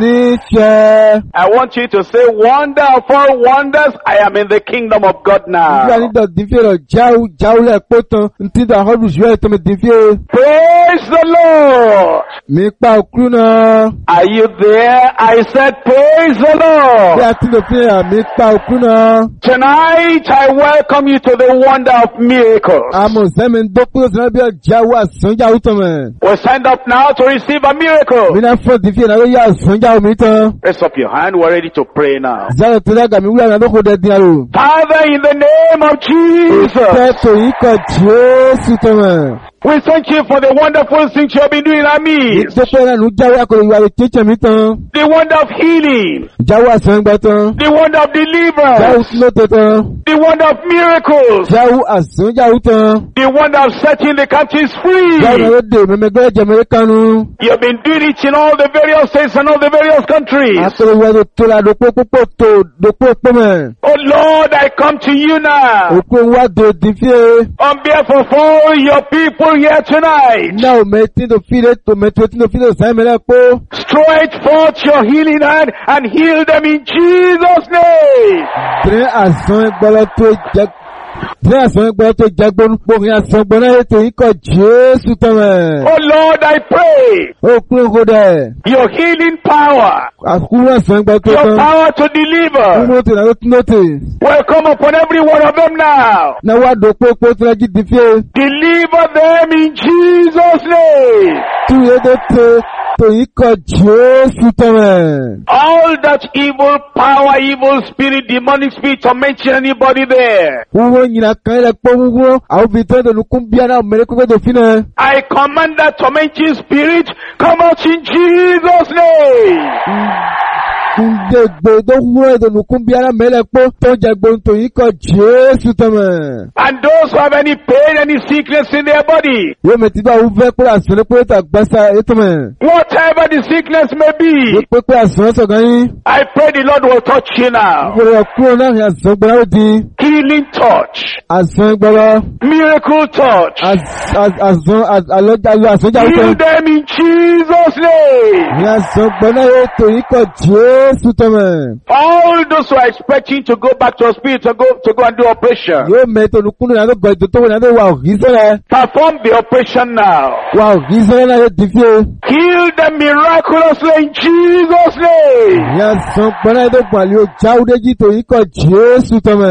[SPEAKER 1] Níṣẹ́.
[SPEAKER 2] I want you to say, wonder of all wonders, I am in the kingdom of God
[SPEAKER 1] Nígbà
[SPEAKER 2] now.
[SPEAKER 1] nígbà dìfíé lọ jáwó jáwó lẹ̀ pọ́ tán. Ntí tó àkọ́dù ṣùgbọ́n ẹ̀ tó mẹ́ dìfíé.
[SPEAKER 2] Praise the Lord.
[SPEAKER 1] Mi pa òkú náà.
[SPEAKER 2] Are you there? I said, praise the
[SPEAKER 1] Bí
[SPEAKER 2] Lord.
[SPEAKER 1] a ti lè fi hàn mi pa òkú náà.
[SPEAKER 2] Tonight, I welcome you to the wonder of miracles.
[SPEAKER 1] Àmọ̀ sẹ́mi ń dókúrò sínú bí ọjàwó àsánjáwó tán mẹ́.
[SPEAKER 2] We'll stand up now to receive a miracle.
[SPEAKER 1] Mi náà fọ́ dìfíé náà ló yá àsánjáwó mi tán.
[SPEAKER 2] Raise up your hand. We're ready to pray now.
[SPEAKER 1] Zẹ́rọ̀ tó dága mi wúlò àwọn àlọ́kọ̀ dẹ̀ dín àrò.
[SPEAKER 2] Father, in the name of Jesus,
[SPEAKER 1] Ìfẹ́ tó yí kọ Jésù tán mẹ́.
[SPEAKER 2] we thank you for the wonderful things you have been doing in our midst.
[SPEAKER 1] Dókòrò náà ló jáwé akọ̀rọ̀ ìwà rẹ̀ kéèké mi tán.
[SPEAKER 2] The wonder of healing.
[SPEAKER 1] Jáwó àsángbà tán.
[SPEAKER 2] The wonder of
[SPEAKER 1] Jáwó
[SPEAKER 2] deliverance.
[SPEAKER 1] sílótò tán.
[SPEAKER 2] The wonder of miracles.
[SPEAKER 1] Jáwó àsánjáwó tán.
[SPEAKER 2] The wonder of setting the captives
[SPEAKER 1] Jáwó náà
[SPEAKER 2] free.
[SPEAKER 1] ló dé mẹ́mẹ́gbẹ́ jẹ̀mẹ́rẹ́ kanu.
[SPEAKER 2] You have been doing it in all the various states and all the various countries.
[SPEAKER 1] Akọ̀rọ̀ ìwà rẹ̀ tó la dòpó púpọ̀ tó dòpó pọ̀ mẹ́.
[SPEAKER 2] Oh Lord, I come to you now
[SPEAKER 1] Òkú ń wá dò dìfíé.
[SPEAKER 2] on behalf of all your people here tonight.
[SPEAKER 1] Now mẹ́tí tó fi lé tó mẹ́tí tó fi lé sáyẹn mẹ́lẹ́ pọ́.
[SPEAKER 2] Stretch forth your healing hand and heal them in Jesus' name.
[SPEAKER 1] Dìrín àsán gbọ́dọ̀ tó jẹ. Dìrín àsán gbọ́dọ̀ tó jẹ gbóhùn àsán gbọ́dọ̀ ètò yìí kọ Jésù tán mẹ́.
[SPEAKER 2] Oh Lord, I pray
[SPEAKER 1] Ó kúrò kó dẹ̀.
[SPEAKER 2] your healing power,
[SPEAKER 1] Àkúrò àsán gbọ́dọ̀ tó
[SPEAKER 2] your
[SPEAKER 1] tán.
[SPEAKER 2] power to deliver
[SPEAKER 1] Kúrò tó náà ló tún lóte.
[SPEAKER 2] will come upon every one of them now.
[SPEAKER 1] Náà wá dòpó pé ó tún lẹ́jì dìfíé.
[SPEAKER 2] Deliver them in Jesus' name.
[SPEAKER 1] Túwé tó tó yìí kọ Jésù tán mẹ́.
[SPEAKER 2] All that evil power, evil spirit, demonic spirit, tormenting anybody there.
[SPEAKER 1] Wúwo nyina kan yẹlẹ pọ́ wúwo. Àwọn òbí tó ń dòlù kún bíyà náà mẹ́rẹ́ kókó tó fi náà.
[SPEAKER 2] I command that tormenting spirit, come out in Jesus' name.
[SPEAKER 1] Ndégbè tó wúwo ìdòlù kún bíyà náà mẹ́rẹ́ pọ́ tó jẹ gbóntò yìí kọ Jésù tán mẹ́.
[SPEAKER 2] And those who have any pain, any sickness in their body,
[SPEAKER 1] Yóò mẹ́tí bá wú fẹ́ pé àsọ̀rọ̀ pé ó tà gbẹ́sà ètò mẹ́.
[SPEAKER 2] whatever the sickness may
[SPEAKER 1] Yóò
[SPEAKER 2] be,
[SPEAKER 1] pé àsọ̀rọ̀ sọ̀gán yín.
[SPEAKER 2] I pray the Lord will touch you now.
[SPEAKER 1] Gbọ́dọ̀ kúrò náà ní àsán gbọ́dọ̀ ó di.
[SPEAKER 2] Healing touch,
[SPEAKER 1] Àsán gbọ́dọ̀.
[SPEAKER 2] miracle touch.
[SPEAKER 1] Àsán àlọ́ àsán jáwé
[SPEAKER 2] Heal
[SPEAKER 1] tán.
[SPEAKER 2] them in Jesus' name.
[SPEAKER 1] Ní àsán gbọ́dọ̀ ètò yìí kọ Jésù tán mẹ́.
[SPEAKER 2] All those who are expecting to go back to hospital to go and do operation,
[SPEAKER 1] Yóò mẹ́tò olùkúnnù náà ló gbọ́ ètò tó wọ́n náà ló wà òhì sẹ́rẹ̀.
[SPEAKER 2] perform the operation now.
[SPEAKER 1] Wà òhì sẹ́rẹ̀ náà yóò di fíè.
[SPEAKER 2] Heal them miraculously in Jesus' name.
[SPEAKER 1] Ní àsán gbọ́dọ̀ ètò pàlẹ́ o jáwé déjì tó yìí kọ Jésù tán mẹ́.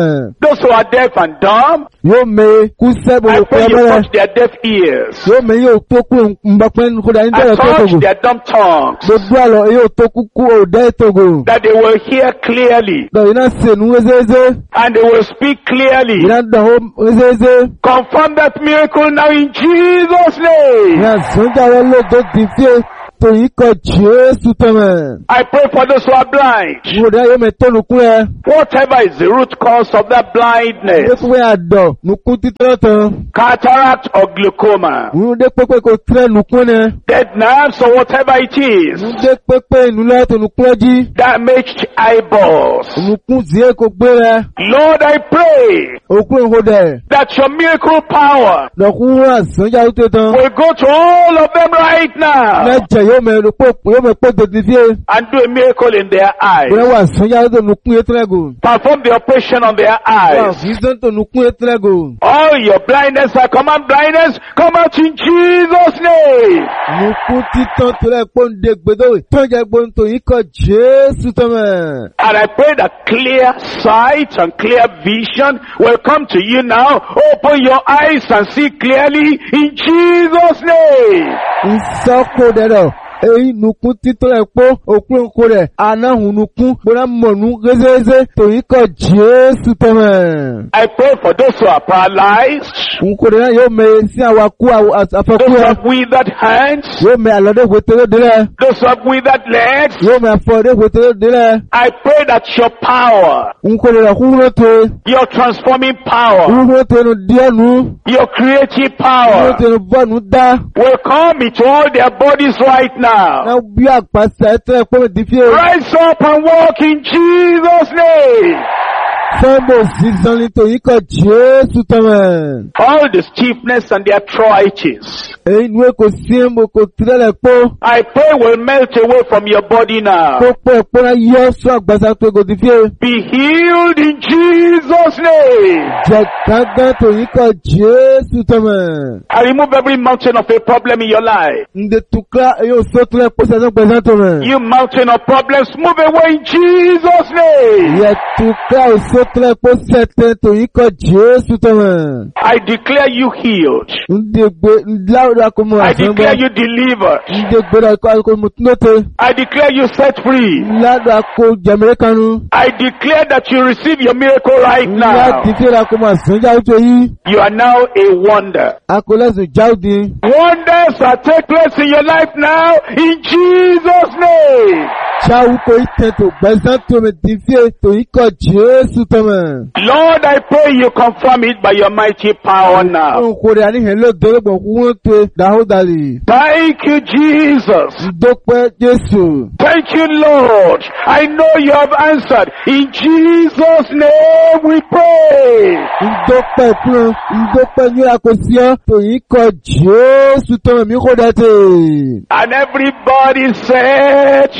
[SPEAKER 2] those who are deaf and dumb,
[SPEAKER 1] Yóò mẹ kú sẹ́bù
[SPEAKER 2] I
[SPEAKER 1] òkú
[SPEAKER 2] pray you
[SPEAKER 1] ẹbẹ̀rẹ̀.
[SPEAKER 2] touch their deaf ears.
[SPEAKER 1] Yóò mẹ yóò tó kú mbọ̀pẹ́ nkúdà ní
[SPEAKER 2] I
[SPEAKER 1] tẹ̀lẹ̀ tó
[SPEAKER 2] touch
[SPEAKER 1] tògò.
[SPEAKER 2] their dumb tongues,
[SPEAKER 1] Gbogbo àlọ́ yóò tó kúkú òdẹ́ tògò.
[SPEAKER 2] that they will hear clearly
[SPEAKER 1] Dọ̀ iná sènú wézéwézé.
[SPEAKER 2] and they will speak clearly.
[SPEAKER 1] Iná dọ̀ ó wézéwézé.
[SPEAKER 2] Confirm that miracle now in Jesus' name.
[SPEAKER 1] Iná sọ́jà wọ́n ló tó di fíè tòyí kọ Jésù tọ̀mẹ̀.
[SPEAKER 2] I pray for those who are blind.
[SPEAKER 1] Ìwòdà yóò mẹ tónu kú ẹ.
[SPEAKER 2] Whatever is the root cause of that blindness,
[SPEAKER 1] Dépé àdọ̀ nùkú títọ́ tán.
[SPEAKER 2] cataract or glaucoma,
[SPEAKER 1] Nù dé pépé kò tẹ́ nùkú nẹ.
[SPEAKER 2] dead nerves or whatever it is,
[SPEAKER 1] Nù dé pépé nùlẹ̀ tó nùkú ẹjí.
[SPEAKER 2] damaged eyeballs.
[SPEAKER 1] Nùkú zìé kò gbé rẹ.
[SPEAKER 2] Lord, I pray
[SPEAKER 1] Òkú ìhòdẹ̀.
[SPEAKER 2] that your miracle power
[SPEAKER 1] Lọ̀kú wọ́n àsánjà ó tẹ́ tán.
[SPEAKER 2] will go to all of them right now
[SPEAKER 1] Lẹ́jẹ̀ yóò mẹ pé tòdì fíè.
[SPEAKER 2] and do a miracle in their eyes.
[SPEAKER 1] Bóyá wà àsánjà ó tó nùkú yé tẹ́lẹ̀gò.
[SPEAKER 2] Perform the operation on their
[SPEAKER 1] Wà
[SPEAKER 2] eyes.
[SPEAKER 1] kìí sọ́n tó nùkú yé tẹ́lẹ̀gò.
[SPEAKER 2] All your blindness, I command blindness, come out in Jesus' name.
[SPEAKER 1] Nùkú títàn tó lẹ́ pọ́ǹde gbèdó. Tọ́jà gbóǹtò yìí kọ Jésù tọ̀mẹ̀.
[SPEAKER 2] And I pray that clear sight and clear vision will come to you now. Open your eyes and see clearly in Jesus' name.
[SPEAKER 1] Ìsọ́kò dẹ̀dọ̀. Èyí nùkú títọ́ ẹ̀ pọ́ òkú ńkú rẹ̀. Anáhùn nùkú. Bóyá mọ̀nù rézérézé. Tòyí kọ Jésù tọ̀mẹ̀.
[SPEAKER 2] I pray for those who are paralyzed,
[SPEAKER 1] Nkú rẹ̀ náà yóò mẹ sí àwakú àfẹ́kú
[SPEAKER 2] those who
[SPEAKER 1] ẹ̀.
[SPEAKER 2] have withered hands,
[SPEAKER 1] Yóò mẹ àlọ́dẹ̀ wètèrè délẹ̀.
[SPEAKER 2] those who have withered legs.
[SPEAKER 1] Yóò mẹ àfọ̀dẹ̀ wètèrè délẹ̀.
[SPEAKER 2] I pray that your power,
[SPEAKER 1] Nkú rẹ̀ kúrò tó.
[SPEAKER 2] your transforming power,
[SPEAKER 1] Kúrò tó nu díẹ̀ nu.
[SPEAKER 2] your creative
[SPEAKER 1] Kúrò
[SPEAKER 2] power
[SPEAKER 1] tó nu bọ́ọ̀nù dá.
[SPEAKER 2] will come into all their bodies right now.
[SPEAKER 1] Náà bí àpàṣẹ ẹ̀tẹ́ pọ́n di fíè.
[SPEAKER 2] Rise up and walk in Jesus' name.
[SPEAKER 1] Sọ́mbò sísan nítorí kọ Jésù tọ̀mẹ̀.
[SPEAKER 2] All the stiffness and the arthritis,
[SPEAKER 1] Èyí ni wé kò sí èmo kò tirẹ̀lẹ̀ pọ́.
[SPEAKER 2] I pray will melt away from your body now.
[SPEAKER 1] Kó pọ̀ ẹ̀pọ́nà yọ sọ àgbàsá tó gòdì fíè.
[SPEAKER 2] Be healed in Jesus' name.
[SPEAKER 1] Jẹ̀ gángan torí kọ Jésù tọ̀mẹ̀.
[SPEAKER 2] I remove every mountain of a problem in your life.
[SPEAKER 1] Ǹdè tukla yóò sọ́túnlẹ̀ pọ́ sẹ́sọ́ gbẹ̀sán tọ̀mẹ̀.
[SPEAKER 2] You mountain of problems, move away in Jesus' name.
[SPEAKER 1] Yẹ tukla yóò sọ́túnlẹ̀ pọ́ sẹ́tẹ̀ torí kọ Jésù tọ̀mẹ̀.
[SPEAKER 2] I declare you healed.
[SPEAKER 1] Ǹdè gbé ńláwùdà kò mọ̀
[SPEAKER 2] I
[SPEAKER 1] àsán
[SPEAKER 2] declare
[SPEAKER 1] bọ́.
[SPEAKER 2] you delivered.
[SPEAKER 1] Ǹdè gbéra kò mọ̀ túnóte.
[SPEAKER 2] I declare you set free.
[SPEAKER 1] Ńládà kò jẹ̀mẹ̀rẹ̀ kanú.
[SPEAKER 2] I declare that you receive your miracle right
[SPEAKER 1] Ńlá
[SPEAKER 2] now.
[SPEAKER 1] dìfẹ́ra kò mọ̀ àsán jáwó tó yí.
[SPEAKER 2] You are now a wonder.
[SPEAKER 1] Akọlẹ́sùn jáwó.
[SPEAKER 2] Wonders are take place in your life now in Jesus' name.
[SPEAKER 1] Ṣáwó kò ìtẹ̀ tó gbẹ̀sán tó mi dìfẹ́ torí kọ Jésù tọ̀mẹ̀.
[SPEAKER 2] Lord, I pray you confirm it by your mighty power now.
[SPEAKER 1] Nkore àníhẹ̀ ló dọ́rọ̀gbọ̀n kú wọ́n tó dáhùdàlì.
[SPEAKER 2] Thank you, Jesus.
[SPEAKER 1] Ndópẹ́ Jésù.
[SPEAKER 2] Thank you, Lord. I know you have answered. In Jesus' name we pray.
[SPEAKER 1] Ndópẹ́ fún ndópẹ́ ní àkọsíọ́ tòyí kọ Jésù tọ̀mẹ̀ mí kó dẹ́tẹ̀.
[SPEAKER 2] And everybody said,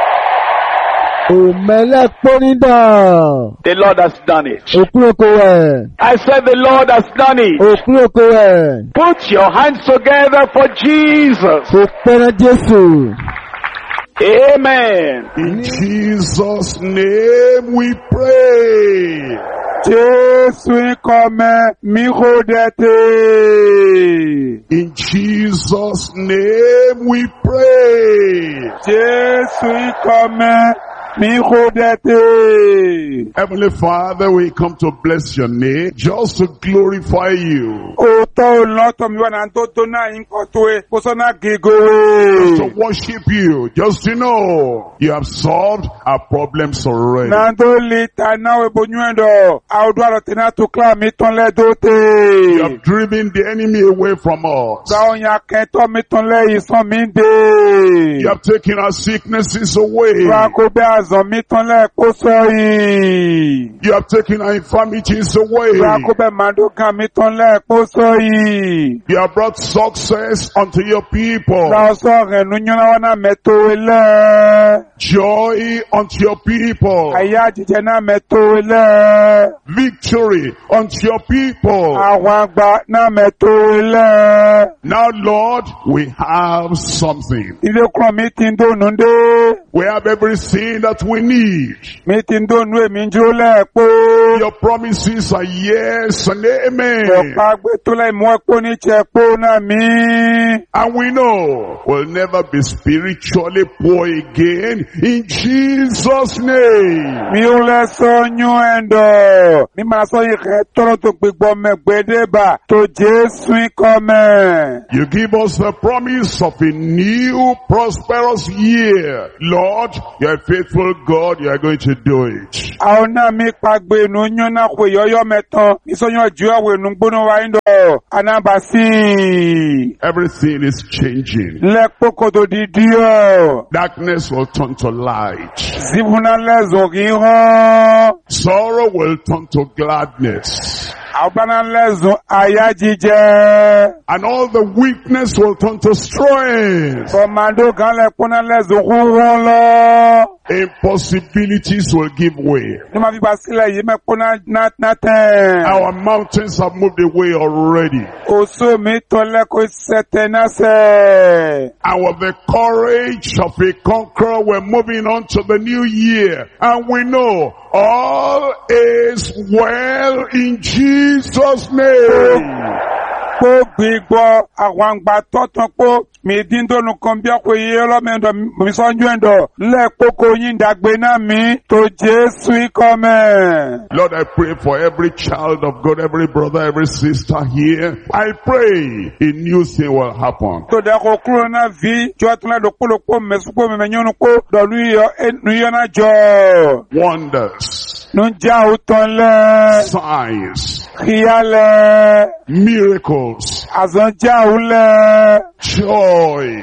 [SPEAKER 1] Òmẹ́lẹ̀ pọ́nídà.
[SPEAKER 2] the Lord has done it.
[SPEAKER 1] Òkúrò kò wẹ̀.
[SPEAKER 2] I said the Lord has done it.
[SPEAKER 1] Òkúrò kò wẹ̀.
[SPEAKER 2] Put your hands together for Jesus.
[SPEAKER 1] Kò pẹ́rẹ́ Jésù.
[SPEAKER 2] Amen.
[SPEAKER 3] In Jesus' name we pray.
[SPEAKER 4] Jésù ikọ̀mẹ́ mi kò dẹ́tẹ̀.
[SPEAKER 3] In Jesus' name we pray.
[SPEAKER 4] Jésù ikọ̀mẹ́ mi kò dẹ́tẹ̀.
[SPEAKER 3] Heavenly Father, we come to bless your name, just to glorify you,
[SPEAKER 4] Òótọ́ olùlọ́tọ̀ mi wà náà tó tó náà yín kọ́ tó e, kó sọ́nà
[SPEAKER 3] to
[SPEAKER 4] gègé.
[SPEAKER 3] worship you, just to know you have solved our problems already.
[SPEAKER 4] Náà tó lè ta náà ebonú ẹ̀dọ̀, àwùjọ àròtí náà tó kílà mi tán lẹ́dọ̀
[SPEAKER 3] You
[SPEAKER 4] tè.
[SPEAKER 3] have driven the enemy away from us.
[SPEAKER 4] Gbà òyìn akẹ́tọ́ mi tán lẹ́yìn sàn mí dé.
[SPEAKER 3] You have taken our sicknesses away.
[SPEAKER 4] Gbà kó bẹ́ àzàn mi tán lẹ́ẹ̀kó sọ́yìn.
[SPEAKER 3] You have taken our infirmities away.
[SPEAKER 4] Gbà kó bẹ́ màdókàn mi tán lẹ́ẹ̀kó sọ́yìn.
[SPEAKER 3] You have brought success unto your people,
[SPEAKER 4] Gbà ọ̀sọ́ rẹ̀ nu yúnra wọn náà mẹ́tò ilẹ̀.
[SPEAKER 3] joy unto your people,
[SPEAKER 4] Ayé àjíjẹ náà mẹ́tò ilẹ̀.
[SPEAKER 3] victory unto your people.
[SPEAKER 4] Àwọn àgbà náà mẹ́tò ilẹ̀.
[SPEAKER 3] Now, Lord, we have something.
[SPEAKER 4] Ilé kúrò mi ti ń dónú dé.
[SPEAKER 3] We have everything that we need.
[SPEAKER 4] Mi ti ń dónú èmi ń jó lẹ́ẹ̀pó.
[SPEAKER 3] Your promises are yes and amen.
[SPEAKER 4] Ọ̀pá gbé tó lẹ́yìn mú ẹ̀pó ní ìṣẹ̀pó náà mi.
[SPEAKER 3] And we know we'll never be spiritually poor again in Jesus' name.
[SPEAKER 4] Mi ò lẹ sọ yún ẹ̀ndọ̀. Mi máa sọ yìí kẹ́ tọ́rọ tó gbégbọ́ mẹ́gbẹ́dẹ́bà tó Jésù ikọ̀ mẹ́.
[SPEAKER 3] You give us the promise of a new prosperous year. Lord, you are a faithful God. You are going to do it.
[SPEAKER 4] Àwọn náà mi pàgbé inú yún náà kò yọ́yọ́ mẹ́tàn. Ìsọyún ọjọ́ àwọn ènù gbóná wa ń dọ̀. Anábàásí.
[SPEAKER 3] Everything is changing.
[SPEAKER 4] Lẹ́pọ̀kọ̀ tó di díọ̀.
[SPEAKER 3] Darkness will turn to light.
[SPEAKER 4] Zibuna lẹ́zọ̀ kì í hàn.
[SPEAKER 3] Sorrow will turn to gladness.
[SPEAKER 4] Àbáná lẹ́zùn àyà jíjẹ.
[SPEAKER 3] And all the weakness will turn to strength.
[SPEAKER 4] Kọ̀mádó kan lẹ́kúnná lẹ́zùn kúrún lọ.
[SPEAKER 3] Impossibilities will give way.
[SPEAKER 4] Ní ma fi gba sílẹ̀ yìí mẹ́kúnná náà tẹ̀.
[SPEAKER 3] Our mountains have moved away already.
[SPEAKER 4] Oṣù mi tọ́lẹ̀ kó ṣẹ̀tẹ̀ náà sẹ̀.
[SPEAKER 3] And with the courage of a conqueror, we're moving on to the new year. And we know all is well in Jesus' name.
[SPEAKER 4] Kó gbígbọ́ àwọn àgbà tọ́tàn pó mi díndónú kan bí ọkọ̀ yìí ọlọ́mẹ́ndọ̀ mi sọ́njú ẹ̀ndọ̀ lẹ́ẹ̀kókó yín dàgbé náà mi tó Jésù ikọ̀ mẹ́.
[SPEAKER 3] Lord, I pray for every child of God, every brother, every sister here. I pray a new thing will happen.
[SPEAKER 4] Tó dẹ́kọ̀ kúrò náà vi jọ́ tó lẹ́dọ̀ kólókó mẹ́sùkó mẹ́mẹ́nyọ́nù kó dọ̀lú yọ náà jọ.
[SPEAKER 3] Wonders.
[SPEAKER 4] Nunja utonle.
[SPEAKER 3] Signs.
[SPEAKER 4] Khiyale.
[SPEAKER 3] Miracles.
[SPEAKER 4] Azonja ule.
[SPEAKER 3] Joy.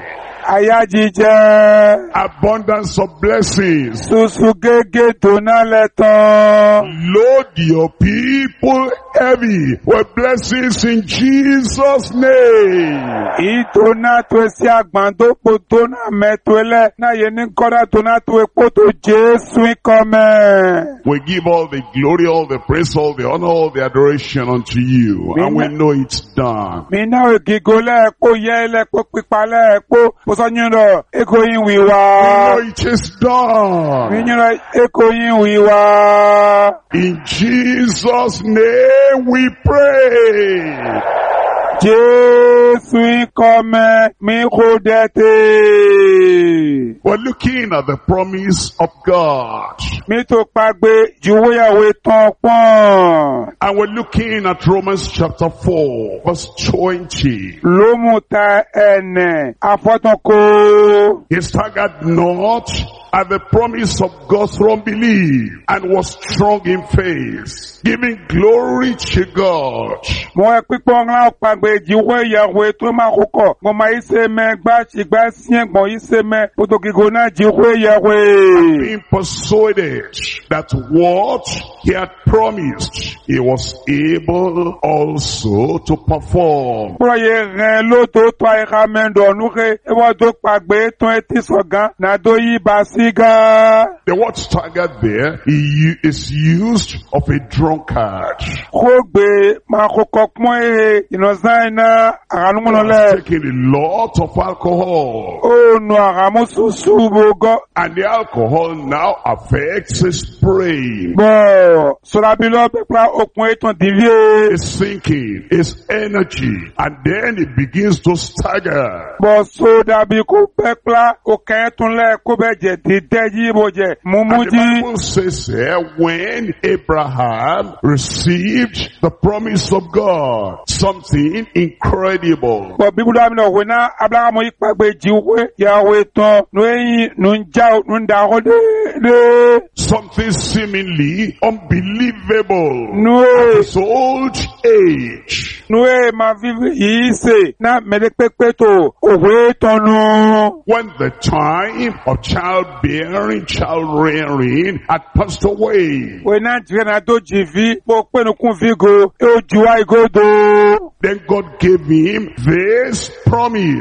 [SPEAKER 4] Ayajije.
[SPEAKER 3] Abundance of blessings.
[SPEAKER 4] Susugege donaleton.
[SPEAKER 3] Load your people heavy with blessings in Jesus' name.
[SPEAKER 4] Itona twesi agbando potona metwele na yeni koda tona twe to Jesu ikome.
[SPEAKER 3] We give all the glory, all the praise, all the honor, all the adoration unto you. And we know it's done.
[SPEAKER 4] Mina gigole ko yele ko pipale ko posanyuro eko yin
[SPEAKER 3] We
[SPEAKER 4] wiwa.
[SPEAKER 3] know it is done.
[SPEAKER 4] Mina eko yin wiwa.
[SPEAKER 3] In Jesus' name we pray.
[SPEAKER 4] Jesu ikome mi kodete.
[SPEAKER 3] We're looking at the promise of God.
[SPEAKER 4] Mi to pagbe juweyawe ton pon.
[SPEAKER 3] And we're looking at Romans chapter 4, verse 20.
[SPEAKER 4] Lomuta ene afotonko.
[SPEAKER 3] He staggered not at the promise of God through unbelief, and was strong in faith, giving glory to God.
[SPEAKER 4] Mo e pipo nla pagbe juweyawe to ma koko. Mo ma ise me gba sigba sien gbon ise me potogigo na juweyawe.
[SPEAKER 3] Being persuaded that what he had promised, he was able also to perform.
[SPEAKER 4] Proye ren lo to to ai ramendo nuke e wo do pagbe ton eti sogan na do yi basiga.
[SPEAKER 3] The word staggered there is used of a drunkard.
[SPEAKER 4] Kogbe ma koko pon e inozan na aranumono le.
[SPEAKER 3] Taking a lot of alcohol.
[SPEAKER 4] O no aramususu bogo.
[SPEAKER 3] And the alcohol now affects his brain.
[SPEAKER 4] Bo sorabilo pe pra okun eton divie.
[SPEAKER 3] His thinking, his energy, and then it begins to stagger.
[SPEAKER 4] Bo so dabi ko pe pra okan tun le ko be je deji bo je
[SPEAKER 3] And the
[SPEAKER 4] mumuji.
[SPEAKER 3] Bible says here, when Abraham received the promise of God, something incredible.
[SPEAKER 4] Bo Bible no we na Abraham ipagbe jiwe yawe ton no yin no nja no nda de.
[SPEAKER 3] Something seemingly unbelievable
[SPEAKER 4] No
[SPEAKER 3] at his old age.
[SPEAKER 4] no e ma vive ise na mele pepe to owe tonu.
[SPEAKER 3] When the time of childbearing, child rearing had passed away,
[SPEAKER 4] We na jire na do jivi po pe no kun vigo e o juwa igodo.
[SPEAKER 3] then God gave him this promise.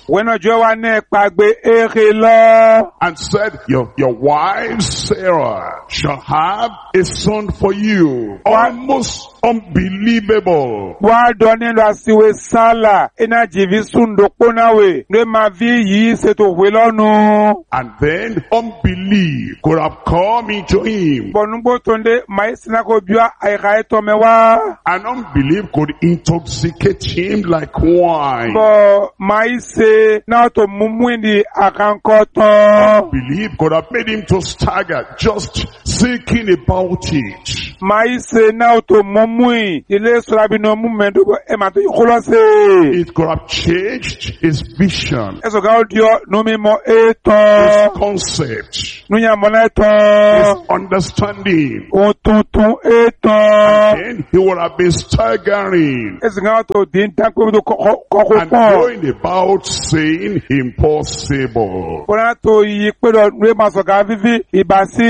[SPEAKER 4] Wẹ́nà jọ wa ní pàgbé èrè lọ.
[SPEAKER 3] and said, your wife Sarah shall have a son for you. Almost unbelievable.
[SPEAKER 4] Wà dọ̀ nílò àsìwé sálà, iná jìbí súndò pónáwé, ní ma fi yìí ṣètò òwe lọ́nu.
[SPEAKER 3] And then unbelief could have come into him.
[SPEAKER 4] Bọ̀núgbò tó ń dé, màá sinna kò bí àìká ẹ̀tọ́ mẹ́wàá.
[SPEAKER 3] And unbelief could intoxicate him like wine.
[SPEAKER 4] Bọ̀ màá ṣe náà tó múmú ìdí àkànkọ́ tán.
[SPEAKER 3] Unbelief could have made him to stagger just thinking about it.
[SPEAKER 4] Màá ṣe náà tó múmú ilé sọ́ra bí náà mú mẹ́dúgbò ẹ̀ máa tó yí kó lọ sí.
[SPEAKER 3] It could have changed his vision,
[SPEAKER 4] Ẹ̀sọ̀ ká ó di ọ́ nú mímọ́
[SPEAKER 3] his
[SPEAKER 4] ètò.
[SPEAKER 3] concept,
[SPEAKER 4] Núyàmọ́lá ètò.
[SPEAKER 3] his understanding.
[SPEAKER 4] Ohun tuntun ètò.
[SPEAKER 3] Then he would have been staggering
[SPEAKER 4] Ẹ̀sọ̀ ká ó tó dín dáńpé tó kọ́kọ́
[SPEAKER 3] and
[SPEAKER 4] pọ̀.
[SPEAKER 3] going about saying impossible.
[SPEAKER 4] Bọ́lá tó yí pé lọ ní máa sọ̀gá fífi ìbá sí.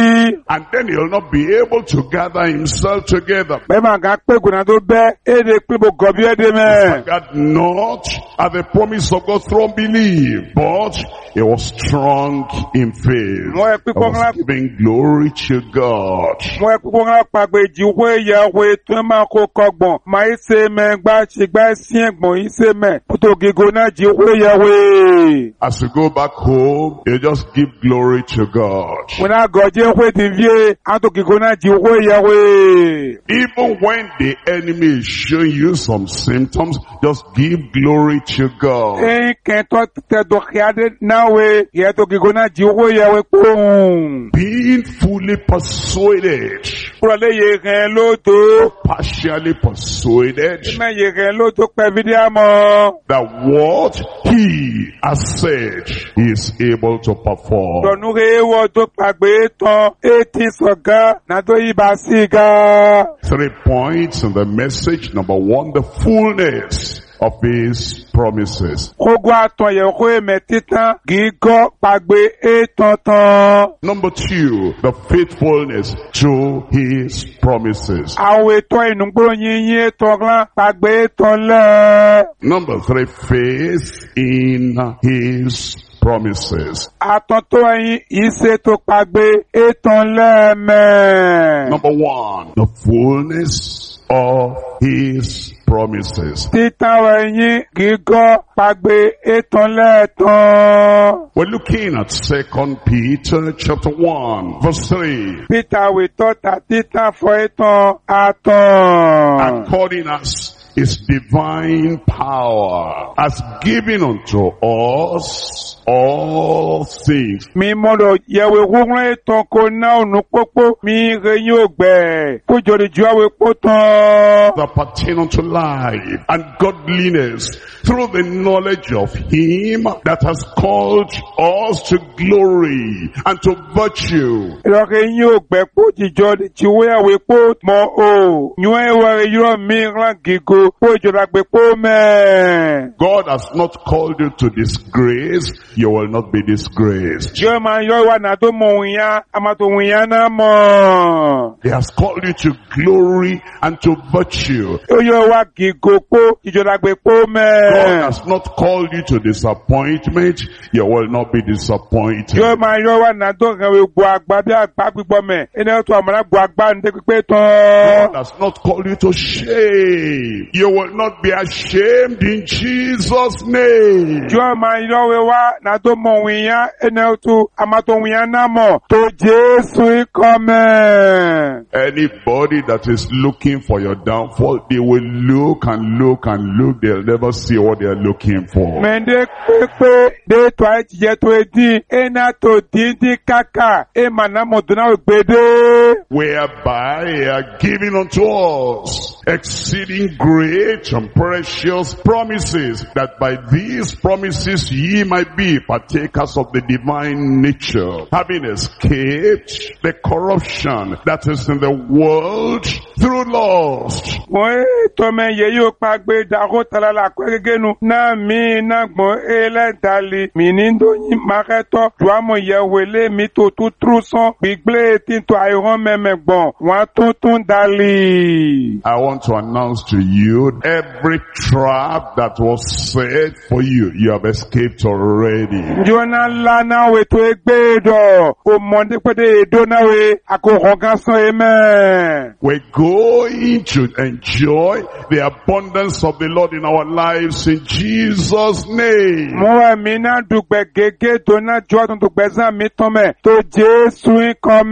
[SPEAKER 3] And then he'll not be able to gather himself together.
[SPEAKER 4] Bẹ́ẹ̀ máa gán pé gùnà tó bẹ́ èdè pé mo gọ̀ bí èdè mẹ́.
[SPEAKER 3] God not at the promise of God through unbelief, but he was strong in faith.
[SPEAKER 4] Mo ẹ
[SPEAKER 3] He
[SPEAKER 4] pípọ́ ńlá
[SPEAKER 3] was giving glory to God.
[SPEAKER 4] mo ẹ pípọ́ ńlá pàgbé ìjìwé ìyàwó tó máa kó kọgbọ̀n. Màá ṣe mẹ́ gbá ṣègbà sí ẹ̀gbọ̀n yìí ṣe mẹ́. Tó gígó náà jíwé ìyàwó.
[SPEAKER 3] As you go back home, you just give glory to God.
[SPEAKER 4] Mo náà gọ̀jẹ́ ìwé ti vie, àtò gígó náà jíwé ìyàwó.
[SPEAKER 3] Even when the enemy is showing you some symptoms, just give glory to God.
[SPEAKER 4] Ẹ̀yin kẹ́ntọ́ tẹ̀dọ̀ kíádé náà wé, ìyẹ́ tó gígó náà jíwé ìyàwó pòun.
[SPEAKER 3] Being fully persuaded,
[SPEAKER 4] Kúrọ̀lẹ́ yẹ rẹ̀ lóòótọ́.
[SPEAKER 3] partially persuaded,
[SPEAKER 4] Ìmẹ̀ yẹ rẹ̀ lóòótọ́ pẹ̀ fídíà mọ́.
[SPEAKER 3] that what he has said he is able to perform.
[SPEAKER 4] Dọ̀nù rẹ̀ wọ́ tó pàgbé tán, ètí sọ̀gá, náà tó yí bá sí ga.
[SPEAKER 3] 3 points in the message. Number 1, the fullness of his promises.
[SPEAKER 4] Kógó àtọ̀ yẹ̀ kó èmẹ̀ títán, gígọ́ pàgbé ètàn tán.
[SPEAKER 3] Number 2, the faithfulness to his promises.
[SPEAKER 4] Àwọn ètò ìnúgbò yínyín ètò rán pàgbé ètò lẹ́.
[SPEAKER 3] Number 3, faith in his promises.
[SPEAKER 4] Àtọ̀tọ̀ ẹyin ìṣe tó pàgbé ètò lẹ́mẹ̀.
[SPEAKER 3] Number 1, the fullness of his promises.
[SPEAKER 4] Títàn ẹyin gígọ́ pàgbé ètò lẹ́tàn.
[SPEAKER 3] We're looking at 2 Peter chapter 1, verse 3.
[SPEAKER 4] Peter wìtọ́ ta títàn fọ ètò àtàn.
[SPEAKER 3] According as his divine power has given unto us all things.
[SPEAKER 4] Mi mọ̀rọ̀ yẹ̀wé wúrún ètò kò ná ònú pópó mi rẹ̀ yóò gbẹ̀. Kójọ́rì ju àwẹ̀ pó tán.
[SPEAKER 3] That pertain unto life and godliness through the knowledge of him that has called us to glory and to virtue.
[SPEAKER 4] Ìrọ̀kẹ́ yóò gbẹ̀ kó jíjọ́ ti wé àwẹ̀ pó mọ́ o. Yún ẹwà rẹ̀ yóò mìíràn gígó kó ìjọba gbẹ̀ pó mẹ́.
[SPEAKER 3] God has not called you to disgrace. You will not be disgraced.
[SPEAKER 4] Yóò máa yọ ìwà náà tó mọ̀ òun àmà tó òun yá náà mọ̀.
[SPEAKER 3] He has called you to glory and to virtue.
[SPEAKER 4] Ó yọ ìwà gígó kó ìjọba gbẹ̀ pó
[SPEAKER 3] God
[SPEAKER 4] mẹ́.
[SPEAKER 3] has not called you to disappointment. You will not be disappointed.
[SPEAKER 4] Yóò máa yọ ìwà náà tó rẹ̀ wé gbọ́ àgbà bí àgbà gbígbọ́ mẹ́. Ẹni tó àmàlà gbọ́ àgbà ń dé pípé tán.
[SPEAKER 3] God has not called you to shame. You will not be ashamed in Jesus' name.
[SPEAKER 4] Yóò máa yọ ìwà náà tó mọ̀ òun yá ẹni tó àmà tó òun yá náà mọ̀ tó Jésù ikọ̀ mẹ́.
[SPEAKER 3] Anybody that is looking for your downfall, they will look and look and look. They'll never see what they are looking for.
[SPEAKER 4] Mende pepe de to aje to edi ena to dindi kaka e manamo duna ogbede.
[SPEAKER 3] Whereby he are giving unto us exceeding great and precious promises, that by these promises ye might be be partakers of the divine nature, having escaped the corruption that is in the world through lust.
[SPEAKER 4] Wọ́n ètò mẹ́yẹ yóò pa gbé dàgó tàlálà kwẹ́gẹ́gẹ́nu náà mí náà gbọ́n ẹlẹ́dàlẹ̀ mí ní ndóyìn mákẹ́tọ́ jùámọ̀ yẹ̀wẹ̀lẹ́ mi tó tún trú sán gbígbé tíntò àìrán mẹ́mẹ́ gbọ̀n wọ́n tún dálì.
[SPEAKER 3] I want to announce to you, every trap that was set for you, you have escaped already.
[SPEAKER 4] Jona lana we to egbedo o monde pede edonawe akohogasan amen.
[SPEAKER 3] We're going to enjoy the abundance of the Lord in our lives in Jesus' name.
[SPEAKER 4] Mo mi na dugbe gege to na jo to dugbe zan mi ton me to Jesu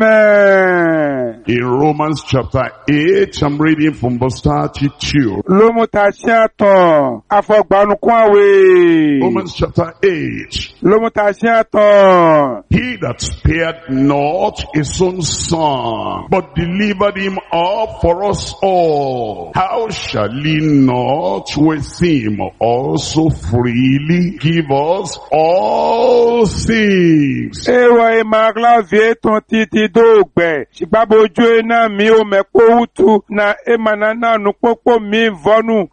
[SPEAKER 4] come.
[SPEAKER 3] In Romans chapter 8, I'm reading from verse 32.
[SPEAKER 4] Lomo ta shiaton afogbanu kwawe.
[SPEAKER 3] Romans chapter 8.
[SPEAKER 4] Lomo ta shiaton.
[SPEAKER 3] He that spared not his own son, but delivered him up for us all, how shall he not with him also freely give us all things?
[SPEAKER 4] Ewa e magla vieton titi dogbe. Shibabojo na mi o mepo utu na emanana nupopo mi vonu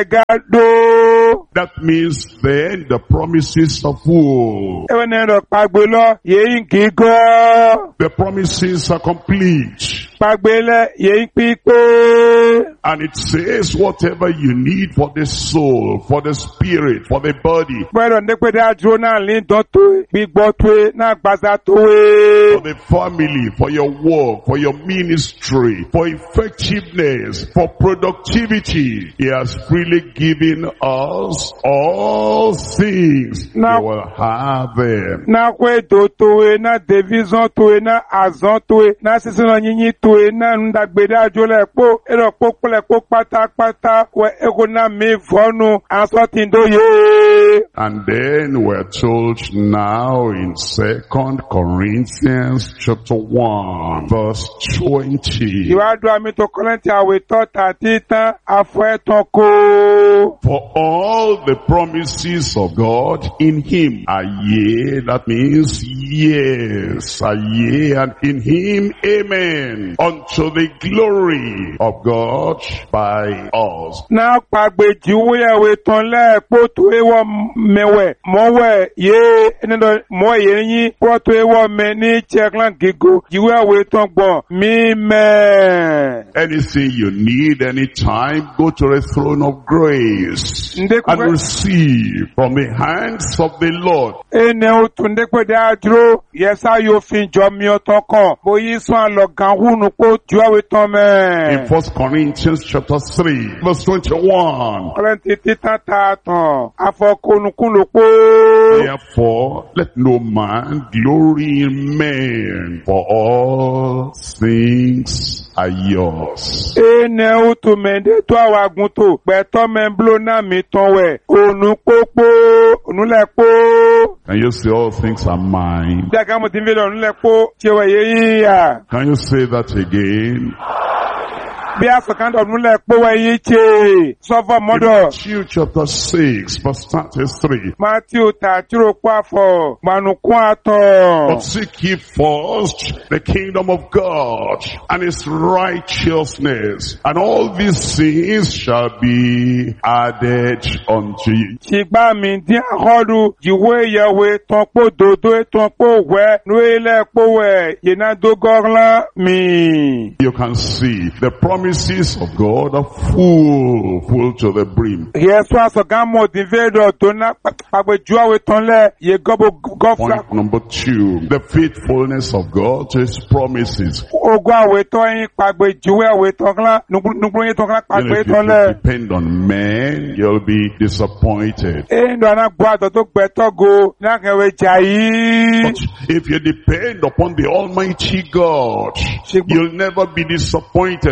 [SPEAKER 4] hegado.
[SPEAKER 3] That means then the promises of woe.
[SPEAKER 4] Ewa nero pagbelo ye ingigo.
[SPEAKER 3] The promises are complete.
[SPEAKER 4] Pagbele ye inpipe.
[SPEAKER 3] And it says whatever you need for the soul, for the spirit, for the body,
[SPEAKER 4] Bueno ndekwe ajona lindon to bigbo to na gbaza to
[SPEAKER 3] for the family, for your work, for your ministry, for effectiveness, for productivity, He has freely given us all things.
[SPEAKER 4] Now-
[SPEAKER 3] You will have them.
[SPEAKER 4] na kwe do to na division to na azon to na sisino nyinyi to na ndagbede ajole po ero popole po pata we ego na mi vonu aso tindo ye.
[SPEAKER 3] And then we're told now in 2 Corinthians chapter 1 verse 20.
[SPEAKER 4] Iwadu ami to Korinti awe to tatita afo eton ko.
[SPEAKER 3] For all the promises of God in Him are yea, that means yes, are yea, and in Him amen, unto the glory of God by us.
[SPEAKER 4] Na pagbe jiwe we ton le po to ewo mewe mowe ye enido mo ye yin po to ewo me ni cheklan gigo jiwe we ton gbon mi me.
[SPEAKER 3] Anything you need anytime, go to the throne of grace
[SPEAKER 4] Ndekwe-
[SPEAKER 3] and receive from the hands of the Lord.
[SPEAKER 4] Ene o tunde pe da duro yesa yo fin jo mi o ton kan bo yi so alo gan hunu po jiwe ton
[SPEAKER 3] In
[SPEAKER 4] me.
[SPEAKER 3] 1 Corinthians chapter 3 verse 21.
[SPEAKER 4] Korinti titata ton afokunukun lo po.
[SPEAKER 3] Therefore, let no man glory in men, for all things are yours.
[SPEAKER 4] Ene o tu mende to awagun to pe to me blo na mi ton we onu popo onu le po.
[SPEAKER 3] Can you say all things are mine?
[SPEAKER 4] Daga mo tin ve onu le po che we ye ya.
[SPEAKER 3] Can you say that again?
[SPEAKER 4] Bí àsọ̀kándọ̀ múlẹ̀ pọ́wọ́ yìí ṣe sọ́fọ́ mọ́dọ̀.
[SPEAKER 3] Matthew chapter 6 verse 33.
[SPEAKER 4] Matthew tàtírò pàfọ̀ gbanukun àtọ̀.
[SPEAKER 3] But seek ye first the kingdom of God and His righteousness, and all these things shall be added unto you.
[SPEAKER 4] Ṣìgbà mi dín àkọ́dù ìwé ìyẹ̀wé tán pò dòdó tán pò wẹ́ lórílẹ̀ pòwẹ̀ yìnàdógọ́rán mi.
[SPEAKER 3] You can see the promises of God are full to the brim.
[SPEAKER 4] Yẹ̀sọ́ àsọ̀gámọ̀ dìvédọ̀ tó ná pàgbẹ́jú àwẹ̀ tán lẹ̀ yẹ gọ́bọ̀ gọ́fúlà.
[SPEAKER 3] Point number 2, the faithfulness of God to His promises.
[SPEAKER 4] Ogun àwẹ̀ tán yín pàgbẹ́jú àwẹ̀ tán kán nùgbùrú yín tán kán
[SPEAKER 3] And
[SPEAKER 4] pàgbẹ́
[SPEAKER 3] if
[SPEAKER 4] tán
[SPEAKER 3] you
[SPEAKER 4] lẹ̀.
[SPEAKER 3] depend on men, you'll be disappointed.
[SPEAKER 4] Endo anagwado to gbetogo nakewe jayi.
[SPEAKER 3] But if you depend upon the Almighty God, you'll never be disappointed, because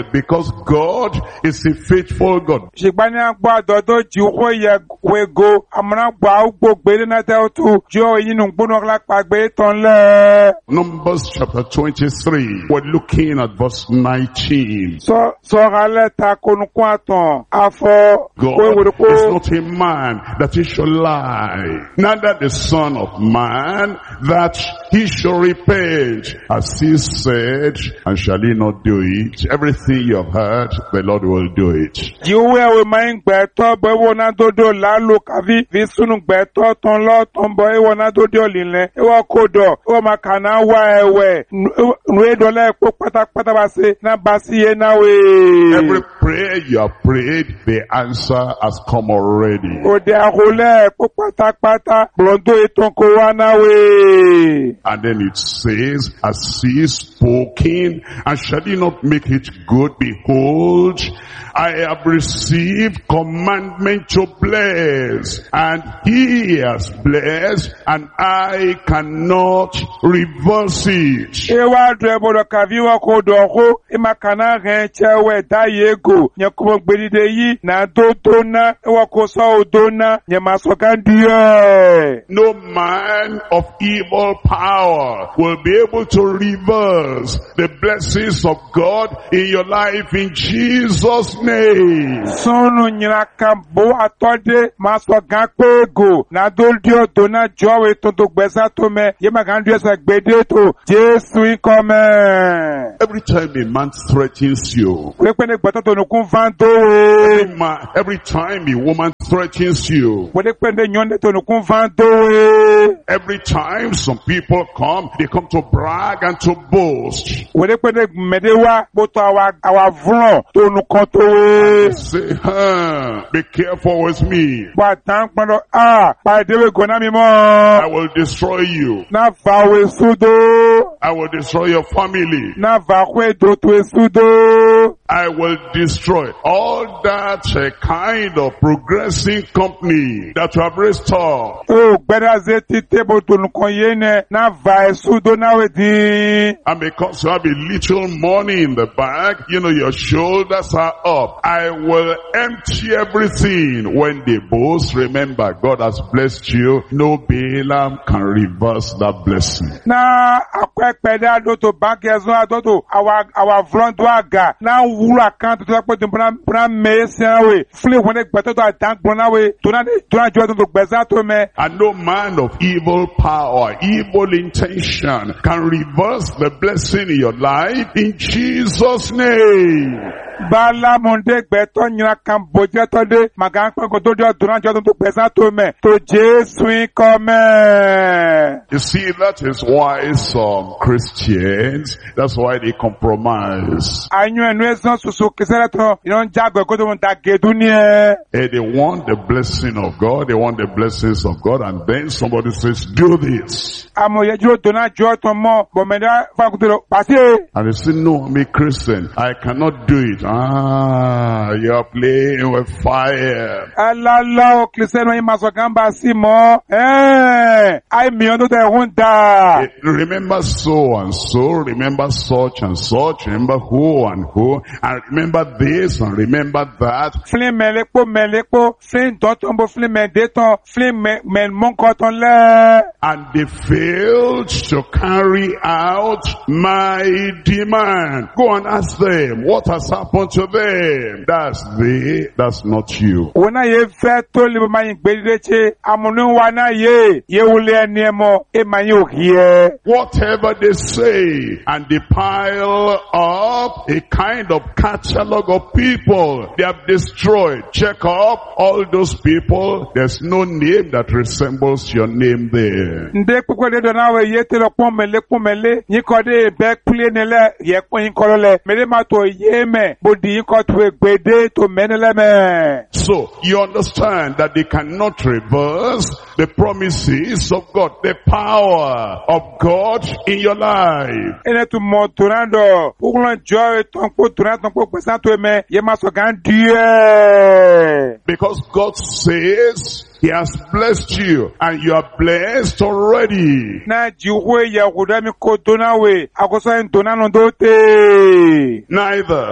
[SPEAKER 3] because God is a faithful God.
[SPEAKER 4] Ṣùgbọ́n àgbà àdọ́dọ́ jìwọ́ yẹ wego àmúnagbà àgbò gbélé náà tẹ́ tó jọ inú gbóná lápàgbé tán lẹ́.
[SPEAKER 3] Numbers chapter 23. We're looking at verse 19.
[SPEAKER 4] Sọ̀rọ̀ lẹ́ta konukun àtàn àfọ̀
[SPEAKER 3] God is not a man that he should lie, neither the son of man that he should repent. As he said, and shall he not do it? Everything you have heard, the Lord will do it.
[SPEAKER 4] Jìwọ́ ẹ̀wẹ̀ máa ń gbẹ̀tọ́ bọ́ ẹ̀wọ̀ náà dòdò lálò kàbí fi súnú gbẹ̀tọ́ tán lọ́ tán bọ́ ẹ̀wọ̀ náà dòdò ọ̀lìlẹ̀ ẹ̀wọ̀ kò dọ̀ ẹ̀wọ̀ máa kà náà wá ẹ̀wẹ̀ nùédọ́lá ẹ̀kọ́ pátápátá bá ṣe náà bá sí yé náà wẹ̀.
[SPEAKER 3] Every prayer you have prayed, the answer has come already.
[SPEAKER 4] Òde àhólẹ̀ ẹ̀kọ́ pátápátá bọ̀ǹdó ètò kò wá náà wẹ̀.
[SPEAKER 3] And then it says, as he spoken, and shall he not make it good? Behold, I have received commandment to bless, and he has blessed, and I cannot reverse it.
[SPEAKER 4] Ewa dwe bodo kaviwa kodoho, ima kana renchewe da yego, nye kumo gbedide yi, na dodona, ewa kosa odona, nye masokandiye.
[SPEAKER 3] No man of evil power will be able to reverse the blessings of God in your life in Jesus' name.
[SPEAKER 4] Sonu nyina kambo atode, masokankwego, na doldio dona jowe tondo gbesa tome, yema kandiye sa gbede to, Jesu ikome.
[SPEAKER 3] Every time a man threatens you,
[SPEAKER 4] Every
[SPEAKER 3] time a woman threatens you, every time some people come, they come to brag and to boast. They say, be careful with me. I will destroy you. I will destroy your family. I will destroy all that kind of progressing company that you have restored. And because you have a little money in the bag, your shoulders are up. I will empty everything. When they boast, remember God has blessed you. No Balaam can reverse that blessing. And no man of evil power, evil intention can reverse the blessing in your life in Jesus' name.
[SPEAKER 4] Bala monde gbeto nyina kan boje to de magan pe ko to de duran jo to pesa to me to Jesu come.
[SPEAKER 3] You see, that is why some Christians, that's why they compromise.
[SPEAKER 4] Anyu enu esan susu kisere to yon jagbe ko to mon ta geduni
[SPEAKER 3] They want the blessing of God, they want the blessings of God, and then somebody says, do this.
[SPEAKER 4] Amo ye jo dona jo to mo bo me da fa ku to pase.
[SPEAKER 3] And they say, no, I'm a Christian, I cannot do it. You are playing with fire.
[SPEAKER 4] Allah Christian when masogamba simo I mi ondo de hunta.
[SPEAKER 3] Remember so and so, remember such and such, remember who and who, and remember this and remember that.
[SPEAKER 4] Flin melepo, flin dotombo, flin mendeton, flin men monkoton le.
[SPEAKER 3] And they failed to carry out my demand. Go and ask them, what has happened to them? That's not you.
[SPEAKER 4] When I fed to live my ingredient, amunu wana ye ule nemo emayu here.
[SPEAKER 3] Whatever they say, and they pile up a kind of catalog of people they have destroyed. Check up all those people. There's no name that resembles your name there.
[SPEAKER 4] Nde kukode donawe yete lo pomele nikode be kulenele ye kolole mele mato yeme bodi ikotwe gbede to menele me.
[SPEAKER 3] So you understand that they cannot reverse the promises of God, the power of God in your life.
[SPEAKER 4] Ene tu moturando ukulon joy tonko turando tonko pesanto me ye maso gandie.
[SPEAKER 3] Because God says He has blessed you, and you are blessed already. Neither, as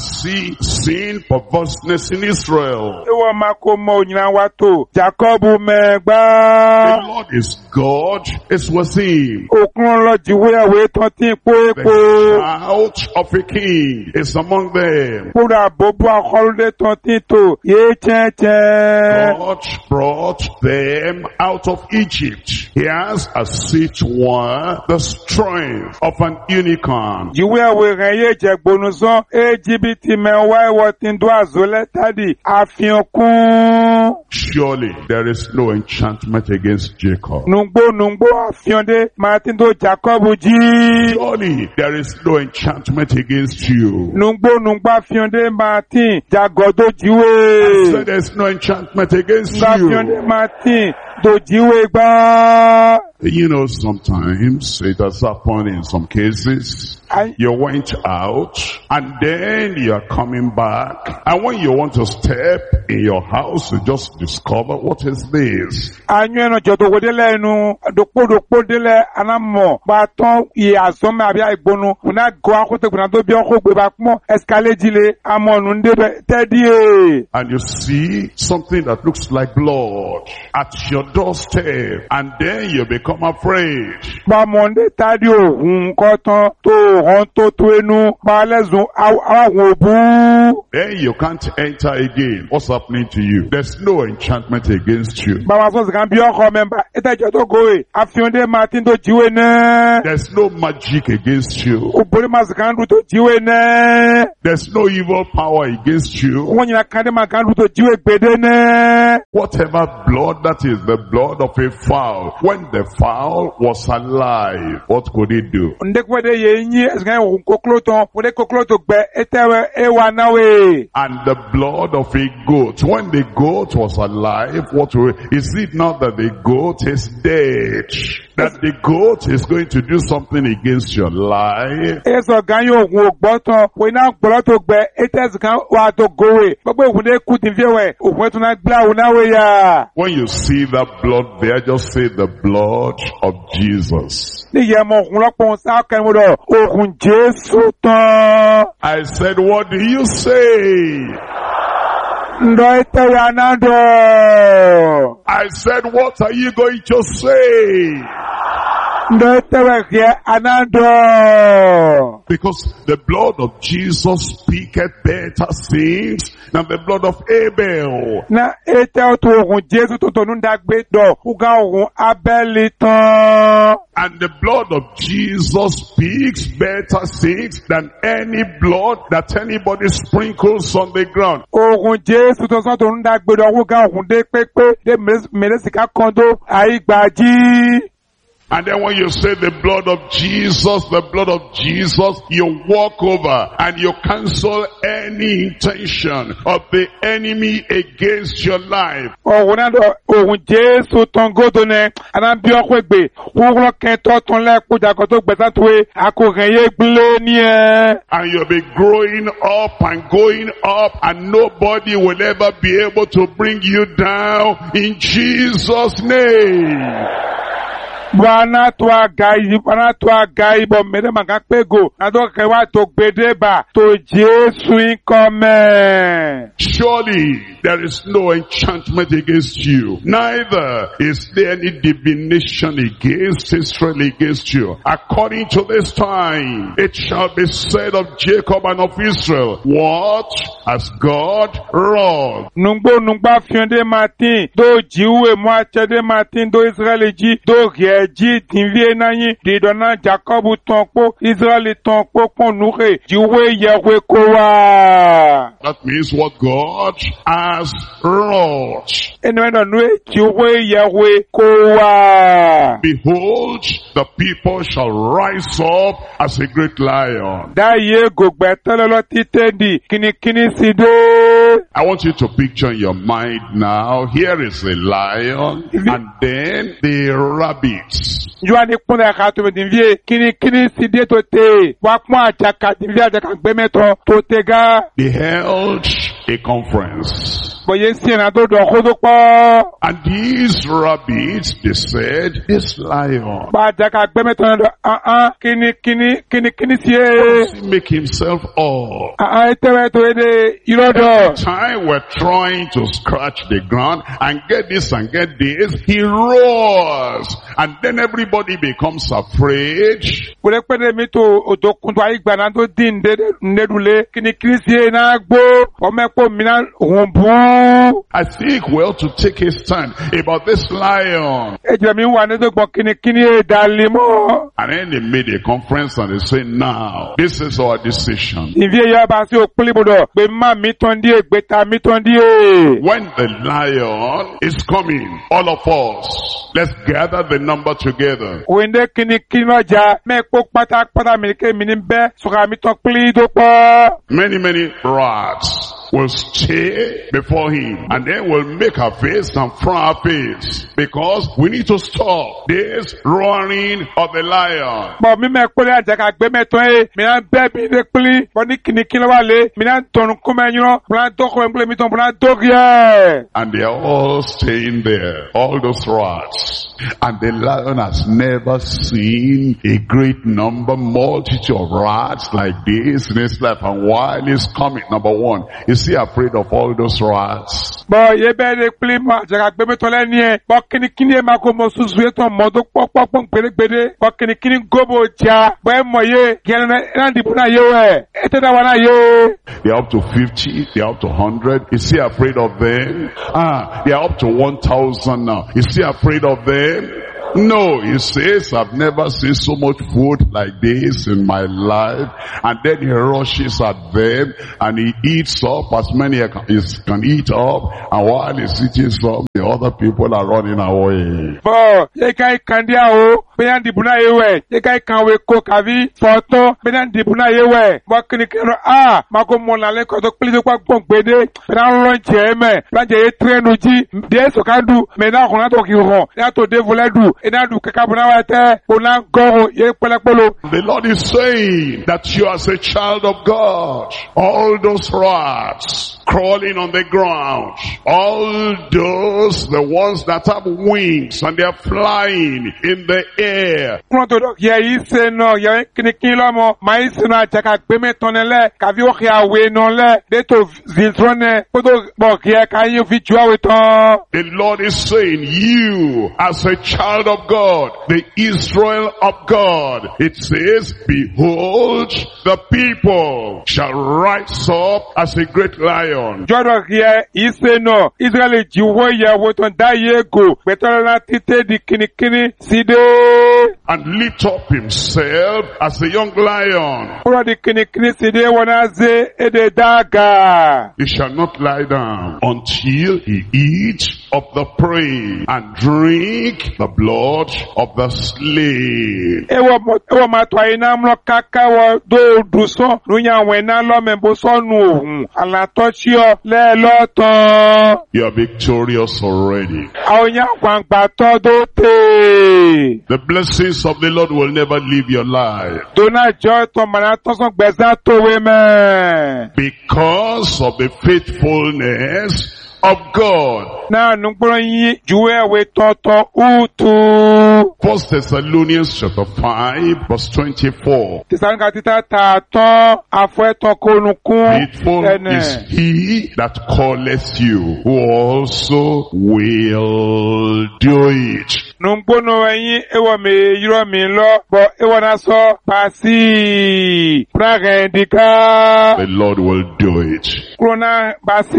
[SPEAKER 3] see sin, perverseness in Israel.
[SPEAKER 4] Ewa makomo nyina wato. Jacobu
[SPEAKER 3] The
[SPEAKER 4] megba.
[SPEAKER 3] Lord is God, is with him.
[SPEAKER 4] Okun lo jiwe awe tontin po
[SPEAKER 3] The
[SPEAKER 4] epo.
[SPEAKER 3] shout of a king is among them.
[SPEAKER 4] Pura bobo akolude tontin to. Ye chen chen.
[SPEAKER 3] God brought them out of Egypt. He has, as it were, the strength of an unicorn.
[SPEAKER 4] Jiwe awe renye jegbonuzon. Ejibiti mewa ewo tindo azole tadi. Afion kun.
[SPEAKER 3] Surely there is no enchantment against Jacob.
[SPEAKER 4] Nungbo afion de. Martindo Jacobu ji.
[SPEAKER 3] Surely there is no enchantment against you.
[SPEAKER 4] Nungbo afion de Martin. Jagodo
[SPEAKER 3] I
[SPEAKER 4] jiwe.
[SPEAKER 3] said there's no enchantment against
[SPEAKER 4] Afion de
[SPEAKER 3] you.
[SPEAKER 4] Martin. Do jiwe gba.
[SPEAKER 3] You know, sometimes it has happened in some cases. You went out and then you are coming back. And when you want to step in your house, you just discover, what is this?
[SPEAKER 4] Anyo eno jodo wedele enu. Dokpo dele anamo. Baton ye azome abia igbonu. Una go akote kuna do bi oko gbe bakmo. Escalade jile. Amonu ndebe. Teddy.
[SPEAKER 3] And you see something that looks like blood at your doorstep. And then you become afraid.
[SPEAKER 4] Ba monde tadi ohun koton to hon to enu. Ba lezun awon obu.
[SPEAKER 3] Then you can't enter again. What's happening to you? There's no enchantment against you.
[SPEAKER 4] Ba wa so kan bi oko member. Eta jodo goe. Afion de Martin do jiwe ne.
[SPEAKER 3] There's no magic against you.
[SPEAKER 4] Obori mazikandu to jiwe ne.
[SPEAKER 3] There's no evil power against you.
[SPEAKER 4] Wọ́n yìí kàdé máa kàdú tó jíwé gbèdé ní.
[SPEAKER 3] Whatever blood, that is the blood of a fowl. When the fowl was alive, what could it do?
[SPEAKER 4] Ndékwédé yé yín ẹ̀sìn òun kókóló tán, òde kókóló tó gbẹ, ètèwé ewa náwé.
[SPEAKER 3] And the blood of a goat. When the goat was alive, is it not that the goat is dead? That the goat is going to do something against your life?
[SPEAKER 4] Èso gan yóò òun ògbọ́ tán, òun náà gbọ́dọ̀ tó gbẹ, ètèsì kan wà tó gòwè. Gbogbo ìwúndé kú ti fi wẹ̀, òun ètò náà gbé àwọn náwé yá.
[SPEAKER 3] When you see that blood there, just say the blood of Jesus.
[SPEAKER 4] Níyẹn mọ òun lọ́pọ̀ sáà kẹ́mọ́dọ̀, òun Jésù tán.
[SPEAKER 3] I said, what do you say?
[SPEAKER 4] Ndọ̀ ètèwé anádọ̀.
[SPEAKER 3] I said, what are you going to say?
[SPEAKER 4] Ndọ̀ ètèwé kẹ́ anádọ̀.
[SPEAKER 3] Because the blood of Jesus speaketh better things than the blood of Abel.
[SPEAKER 4] Na ètè tó òun Jésù tó tónú dàgbé dọ̀, uga òun Abẹ́lì tán.
[SPEAKER 3] And the blood of Jesus speaks better things than any blood that anybody sprinkles on the ground.
[SPEAKER 4] Òun Jésù tó sọ́ tónú dàgbé dọ̀, uga òun dé pépé, dé mẹ́lẹ́sìká kọ́ndó, àyígbàjí.
[SPEAKER 3] And then when you say the blood of Jesus, you walk over and you cancel any intention of the enemy against your life.
[SPEAKER 4] Òun Jésù tán gódó nẹ, anábí ọkọ̀ ègbè, wúrọ̀ kẹtọ́ tán lẹ́kùn jàkọ́ tó gbẹ̀sán tó wé, akòrèyé gbélé ní ẹ.
[SPEAKER 3] And you'll be growing up and going up and nobody will ever be able to bring you down in Jesus' name.
[SPEAKER 4] Bwana tua gai bo mede magakpego na do kewa to gbedeba to Jesu income.
[SPEAKER 3] Surely there is no enchantment against you, neither is there any divination against Israel against you. According to this time, it shall be said of Jacob and of Israel, what has God wrought?
[SPEAKER 4] Nungba fionde Martin do jiwe mwachede Martin do Israeli do ji tinvie nanyi di dona Jacobu tonpo Israeli tonpo ponure jiwe Yahweh kowa.
[SPEAKER 3] That means what God has wrought.
[SPEAKER 4] Enwendo nwe jiwe Yahweh kowa.
[SPEAKER 3] Behold, the people shall rise up as a great lion.
[SPEAKER 4] Da ye gogbetelo titendi kini side.
[SPEAKER 3] I want you to picture in your mind now, here is a lion and then the rabbits.
[SPEAKER 4] Joani kunda kato medinvie kini side to te wakmo achaka divia jaka gbemeto to tega.
[SPEAKER 3] They held a conference.
[SPEAKER 4] Bọ̀yé sí ẹ̀nà tó dọ̀ kó tó pọ̀.
[SPEAKER 3] And these rabbits, they said, this lion,
[SPEAKER 4] Bá a jẹ́ ká gbé mẹ́tọ́ náà kíní sí ẹ̀.
[SPEAKER 3] does he make himself up?
[SPEAKER 4] Ẹ̀tẹ̀wẹ̀ tó yẹ ìrọ̀dọ̀.
[SPEAKER 3] Time we're trying to scratch the ground and get this and get this, he roars. And then everybody becomes afraid.
[SPEAKER 4] Kò lè pẹ́ mi tó òtòkùn tó ayé gbàná tó dín ndédulé kíní sí ẹ̀ náà gbó. Ọmọ ẹ̀pọ̀ mi náà òun bú.
[SPEAKER 3] I think we ought to take a stand about this lion.
[SPEAKER 4] Ẹ̀jẹ̀ mi wà ní tó gbọ́ kíní ẹ̀dá mọ́.
[SPEAKER 3] And then they made a conference and they say, now, this is our decision.
[SPEAKER 4] Ìfi ẹ̀yà bá sí òpínlẹ̀ bọ̀dọ̀ pé má mi tán díẹ̀ gbẹ̀ta mi tán díẹ̀.
[SPEAKER 3] When the lion is coming, all of us, let's gather the number together.
[SPEAKER 4] Òyìnbó kíní lọ́jà mẹ́ẹ̀kọ́ pátápátá mi ké mi ní bẹ́ sọ̀rọ̀ mi tán pínlẹ̀ tó pọ̀.
[SPEAKER 3] Many rats will stay before him and then we'll make our face and front our face because we need to stop this roaring of the lion.
[SPEAKER 4] Bọ̀ mi mẹ́ẹ̀kọ́ lé àjàkà gbé mẹ́tọ́ ẹ̀ mi náà bẹ́ẹ̀ bí ní pínlẹ̀ bọ̀ ní kíní lọ́wọ́ lé mi náà tọ̀nù kó mẹ́yìn mi náà dọ́kọ̀ ẹ̀ mi tán mi náà dọ́kì ẹ̀.
[SPEAKER 3] And they are all staying there, all those rats. And the lion has never seen a great multitude of rats like this in his life. And while he's coming, number one, is he afraid of all those rats?
[SPEAKER 4] Bọ̀ yé bẹ́ẹ̀ lé pínlẹ̀ mọ́ àjàkà gbé mẹ́tọ́ lẹ́ni ẹ̀ bọ̀ kíní ẹ̀ máa kó mọ susu yẹ tán mọ́ tó pọ́pọ́pọ́ gbérégbéré bọ̀ kíní gómò jà bọ̀ ẹ̀ mọ̀ yé gẹ̀rẹ́ náà dìbò náà yé wẹ̀ ẹ̀ tẹ́ dáwọ́ náà yé.
[SPEAKER 3] They are up to 50, they are up to 100. Is he afraid of them? They are up to 1,000 now. Is he afraid of them? No, he says, I've never seen so much food like this in my life. And then he rushes at them and he eats up as many as he can eat up. And while he's eating some, the other people are running away.
[SPEAKER 4] Bọ̀ yẹ ká ìkàndí àwọ̀ bẹ́ẹ̀ dìbò náà yé wẹ̀ yẹ ká ìkàwé kó kàví fọ́tọ́ bẹ́ẹ̀ dìbò náà yé wẹ̀ bọ̀ kíní máa kó mọ̀ lálẹ́ kọ́ tó pílẹ̀ tó pa gbọ̀n gbédé bẹ́ẹ̀ náà lọ́n jẹ́ mẹ́ bẹ́ẹ̀ jẹ́ yé tírẹ́nu jí díẹ̀ sọ̀kadù mẹ́ náà kọ́ná tó kì í hàn náà tó dé fúlẹ́ dù náà dù kẹ́kẹ́ bọ̀ náà wẹ̀ tẹ́ kó náà gọ́rùn yé pẹ́lẹ́pẹ́lú.
[SPEAKER 3] The Lord is saying that you as a child of God, all those rats crawling on the ground, all those, the ones that have wings and they are flying in the air.
[SPEAKER 4] Yẹ yìí ṣe náà yẹ kíní lọ́mọ máa yìí ṣe náà àjàkà gbé mẹ́tọ́ lẹ́ kàbí ó kí àwẹ̀ náà lẹ́ dẹ́tò zìtọ́ nẹ kó tó bọ̀ kí ẹ ká yín fi ju àwẹ̀ tán.
[SPEAKER 3] The Lord is saying, you as a child of God, the Israel of God, it says, behold, the people shall rise up as a great lion.
[SPEAKER 4] Jọ́dọ̀ kí ẹ yìí ṣe náà Israẹli jíwọ́ ìyàwó tán dá yé gò pẹ̀tọ́lá náà títẹ́ di kíníkíní sí dé.
[SPEAKER 3] And lift up himself as a young lion.
[SPEAKER 4] Kúrò di kíníkíní sí dé wọn náà ṣe èdè dága.
[SPEAKER 3] He shall not lie down until he eat of the prey and drink the blood of the slain.
[SPEAKER 4] Ewa máa tọ́ àyè náà mọ́ káká wọ dóòdù sán lóyún àwọn ẹ̀ná lọ́mẹ̀bó sọ́nù òhun àlàtọ́sí ọ lẹ́ẹ̀lọ́tàn.
[SPEAKER 3] You are victorious already.
[SPEAKER 4] Àwọn yẹn àgbàǹgbà tọ́ tó tè.
[SPEAKER 3] The blessings of the Lord will never leave your life.
[SPEAKER 4] Dona jọ tọ́ màná tọ́sán gbẹ̀sán tó wé mẹ́.
[SPEAKER 3] Because of the faithfulness of God.
[SPEAKER 4] Náà nùgbọ́n yín juwé ẹ̀wé tọ́tọ́ útù.
[SPEAKER 3] 1 Thessalonians chapter 5 verse 24.
[SPEAKER 4] Tẹ̀sánká títà tààtọ́ àfẹ́tọ́ kónúkún
[SPEAKER 3] Faithful is he that calleth you, who also will do it.
[SPEAKER 4] Nùgbọ́n ẹ̀yìn ẹwọ́ mi yírọ̀ mi lọ bọ̀ ẹwọ́ náà sọ pàṣí. Pràgẹ̀ndìká.
[SPEAKER 3] The Lord will do it.
[SPEAKER 4] Kúrọ́nà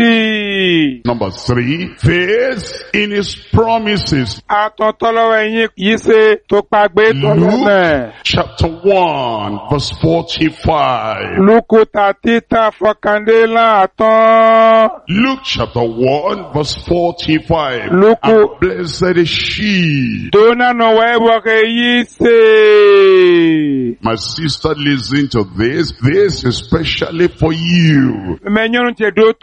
[SPEAKER 4] pàṣí.
[SPEAKER 3] Number 3, faith in his promises.
[SPEAKER 4] Àtọ̀tọ̀lọ́wọ́ ẹ̀yìn yìí ṣe tó pàgbé tọ́lọ́mẹ̀.
[SPEAKER 3] Luke chapter 1 verse 45.
[SPEAKER 4] Lúkù tàtítà fọkàndé láàtọ́.
[SPEAKER 3] Luke chapter 1 verse 45.
[SPEAKER 4] Luke.
[SPEAKER 3] And blessed is she
[SPEAKER 4] Dona no wẹ́wọ́ kẹ́ yìí ṣe.
[SPEAKER 3] My sister, listen to this. This is especially for you.
[SPEAKER 4] Blessed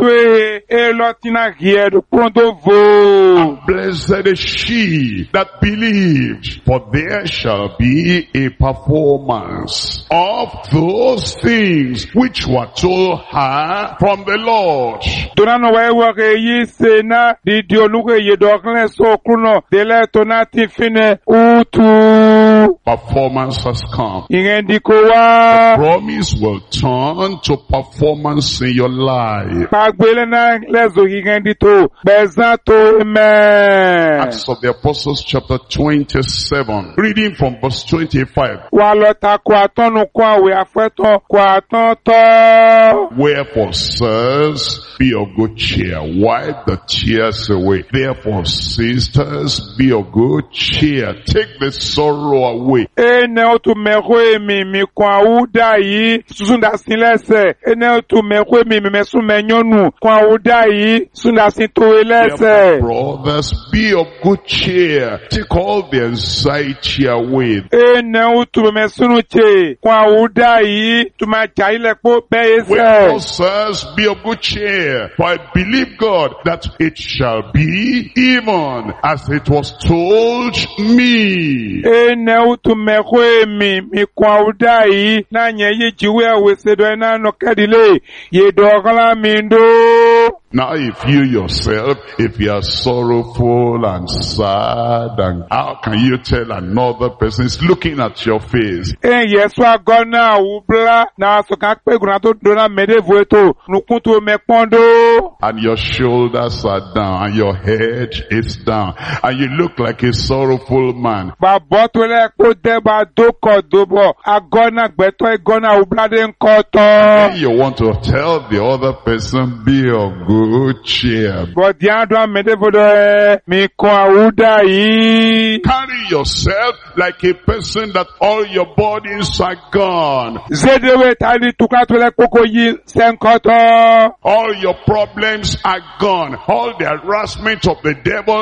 [SPEAKER 3] is she that believed, for there shall be a performance of those things which were told her from the Lord. Performance has come. The promise will turn to performance in your life. Acts of the Apostles chapter 27, reading from verse 25. Wherefore, sirs, be of good cheer, wipe the tears away. Therefore, sisters, be of good cheer, take the sorrow away. Therefore, brothers, be of good cheer, take all the anxiety away. Wherefore, sirs, be of good cheer, for I believe God that it shall be even as it was told me. Now if you yourself, if you are sorrowful and sad, and how can you tell another person is looking at your face? And your shoulders are down, and your head is down, and you look like a sorrowful man. You want to tell the other person, be of good cheer. Carry yourself like a person that all your bodies are gone. All your problems are gone. All the harassment of the devil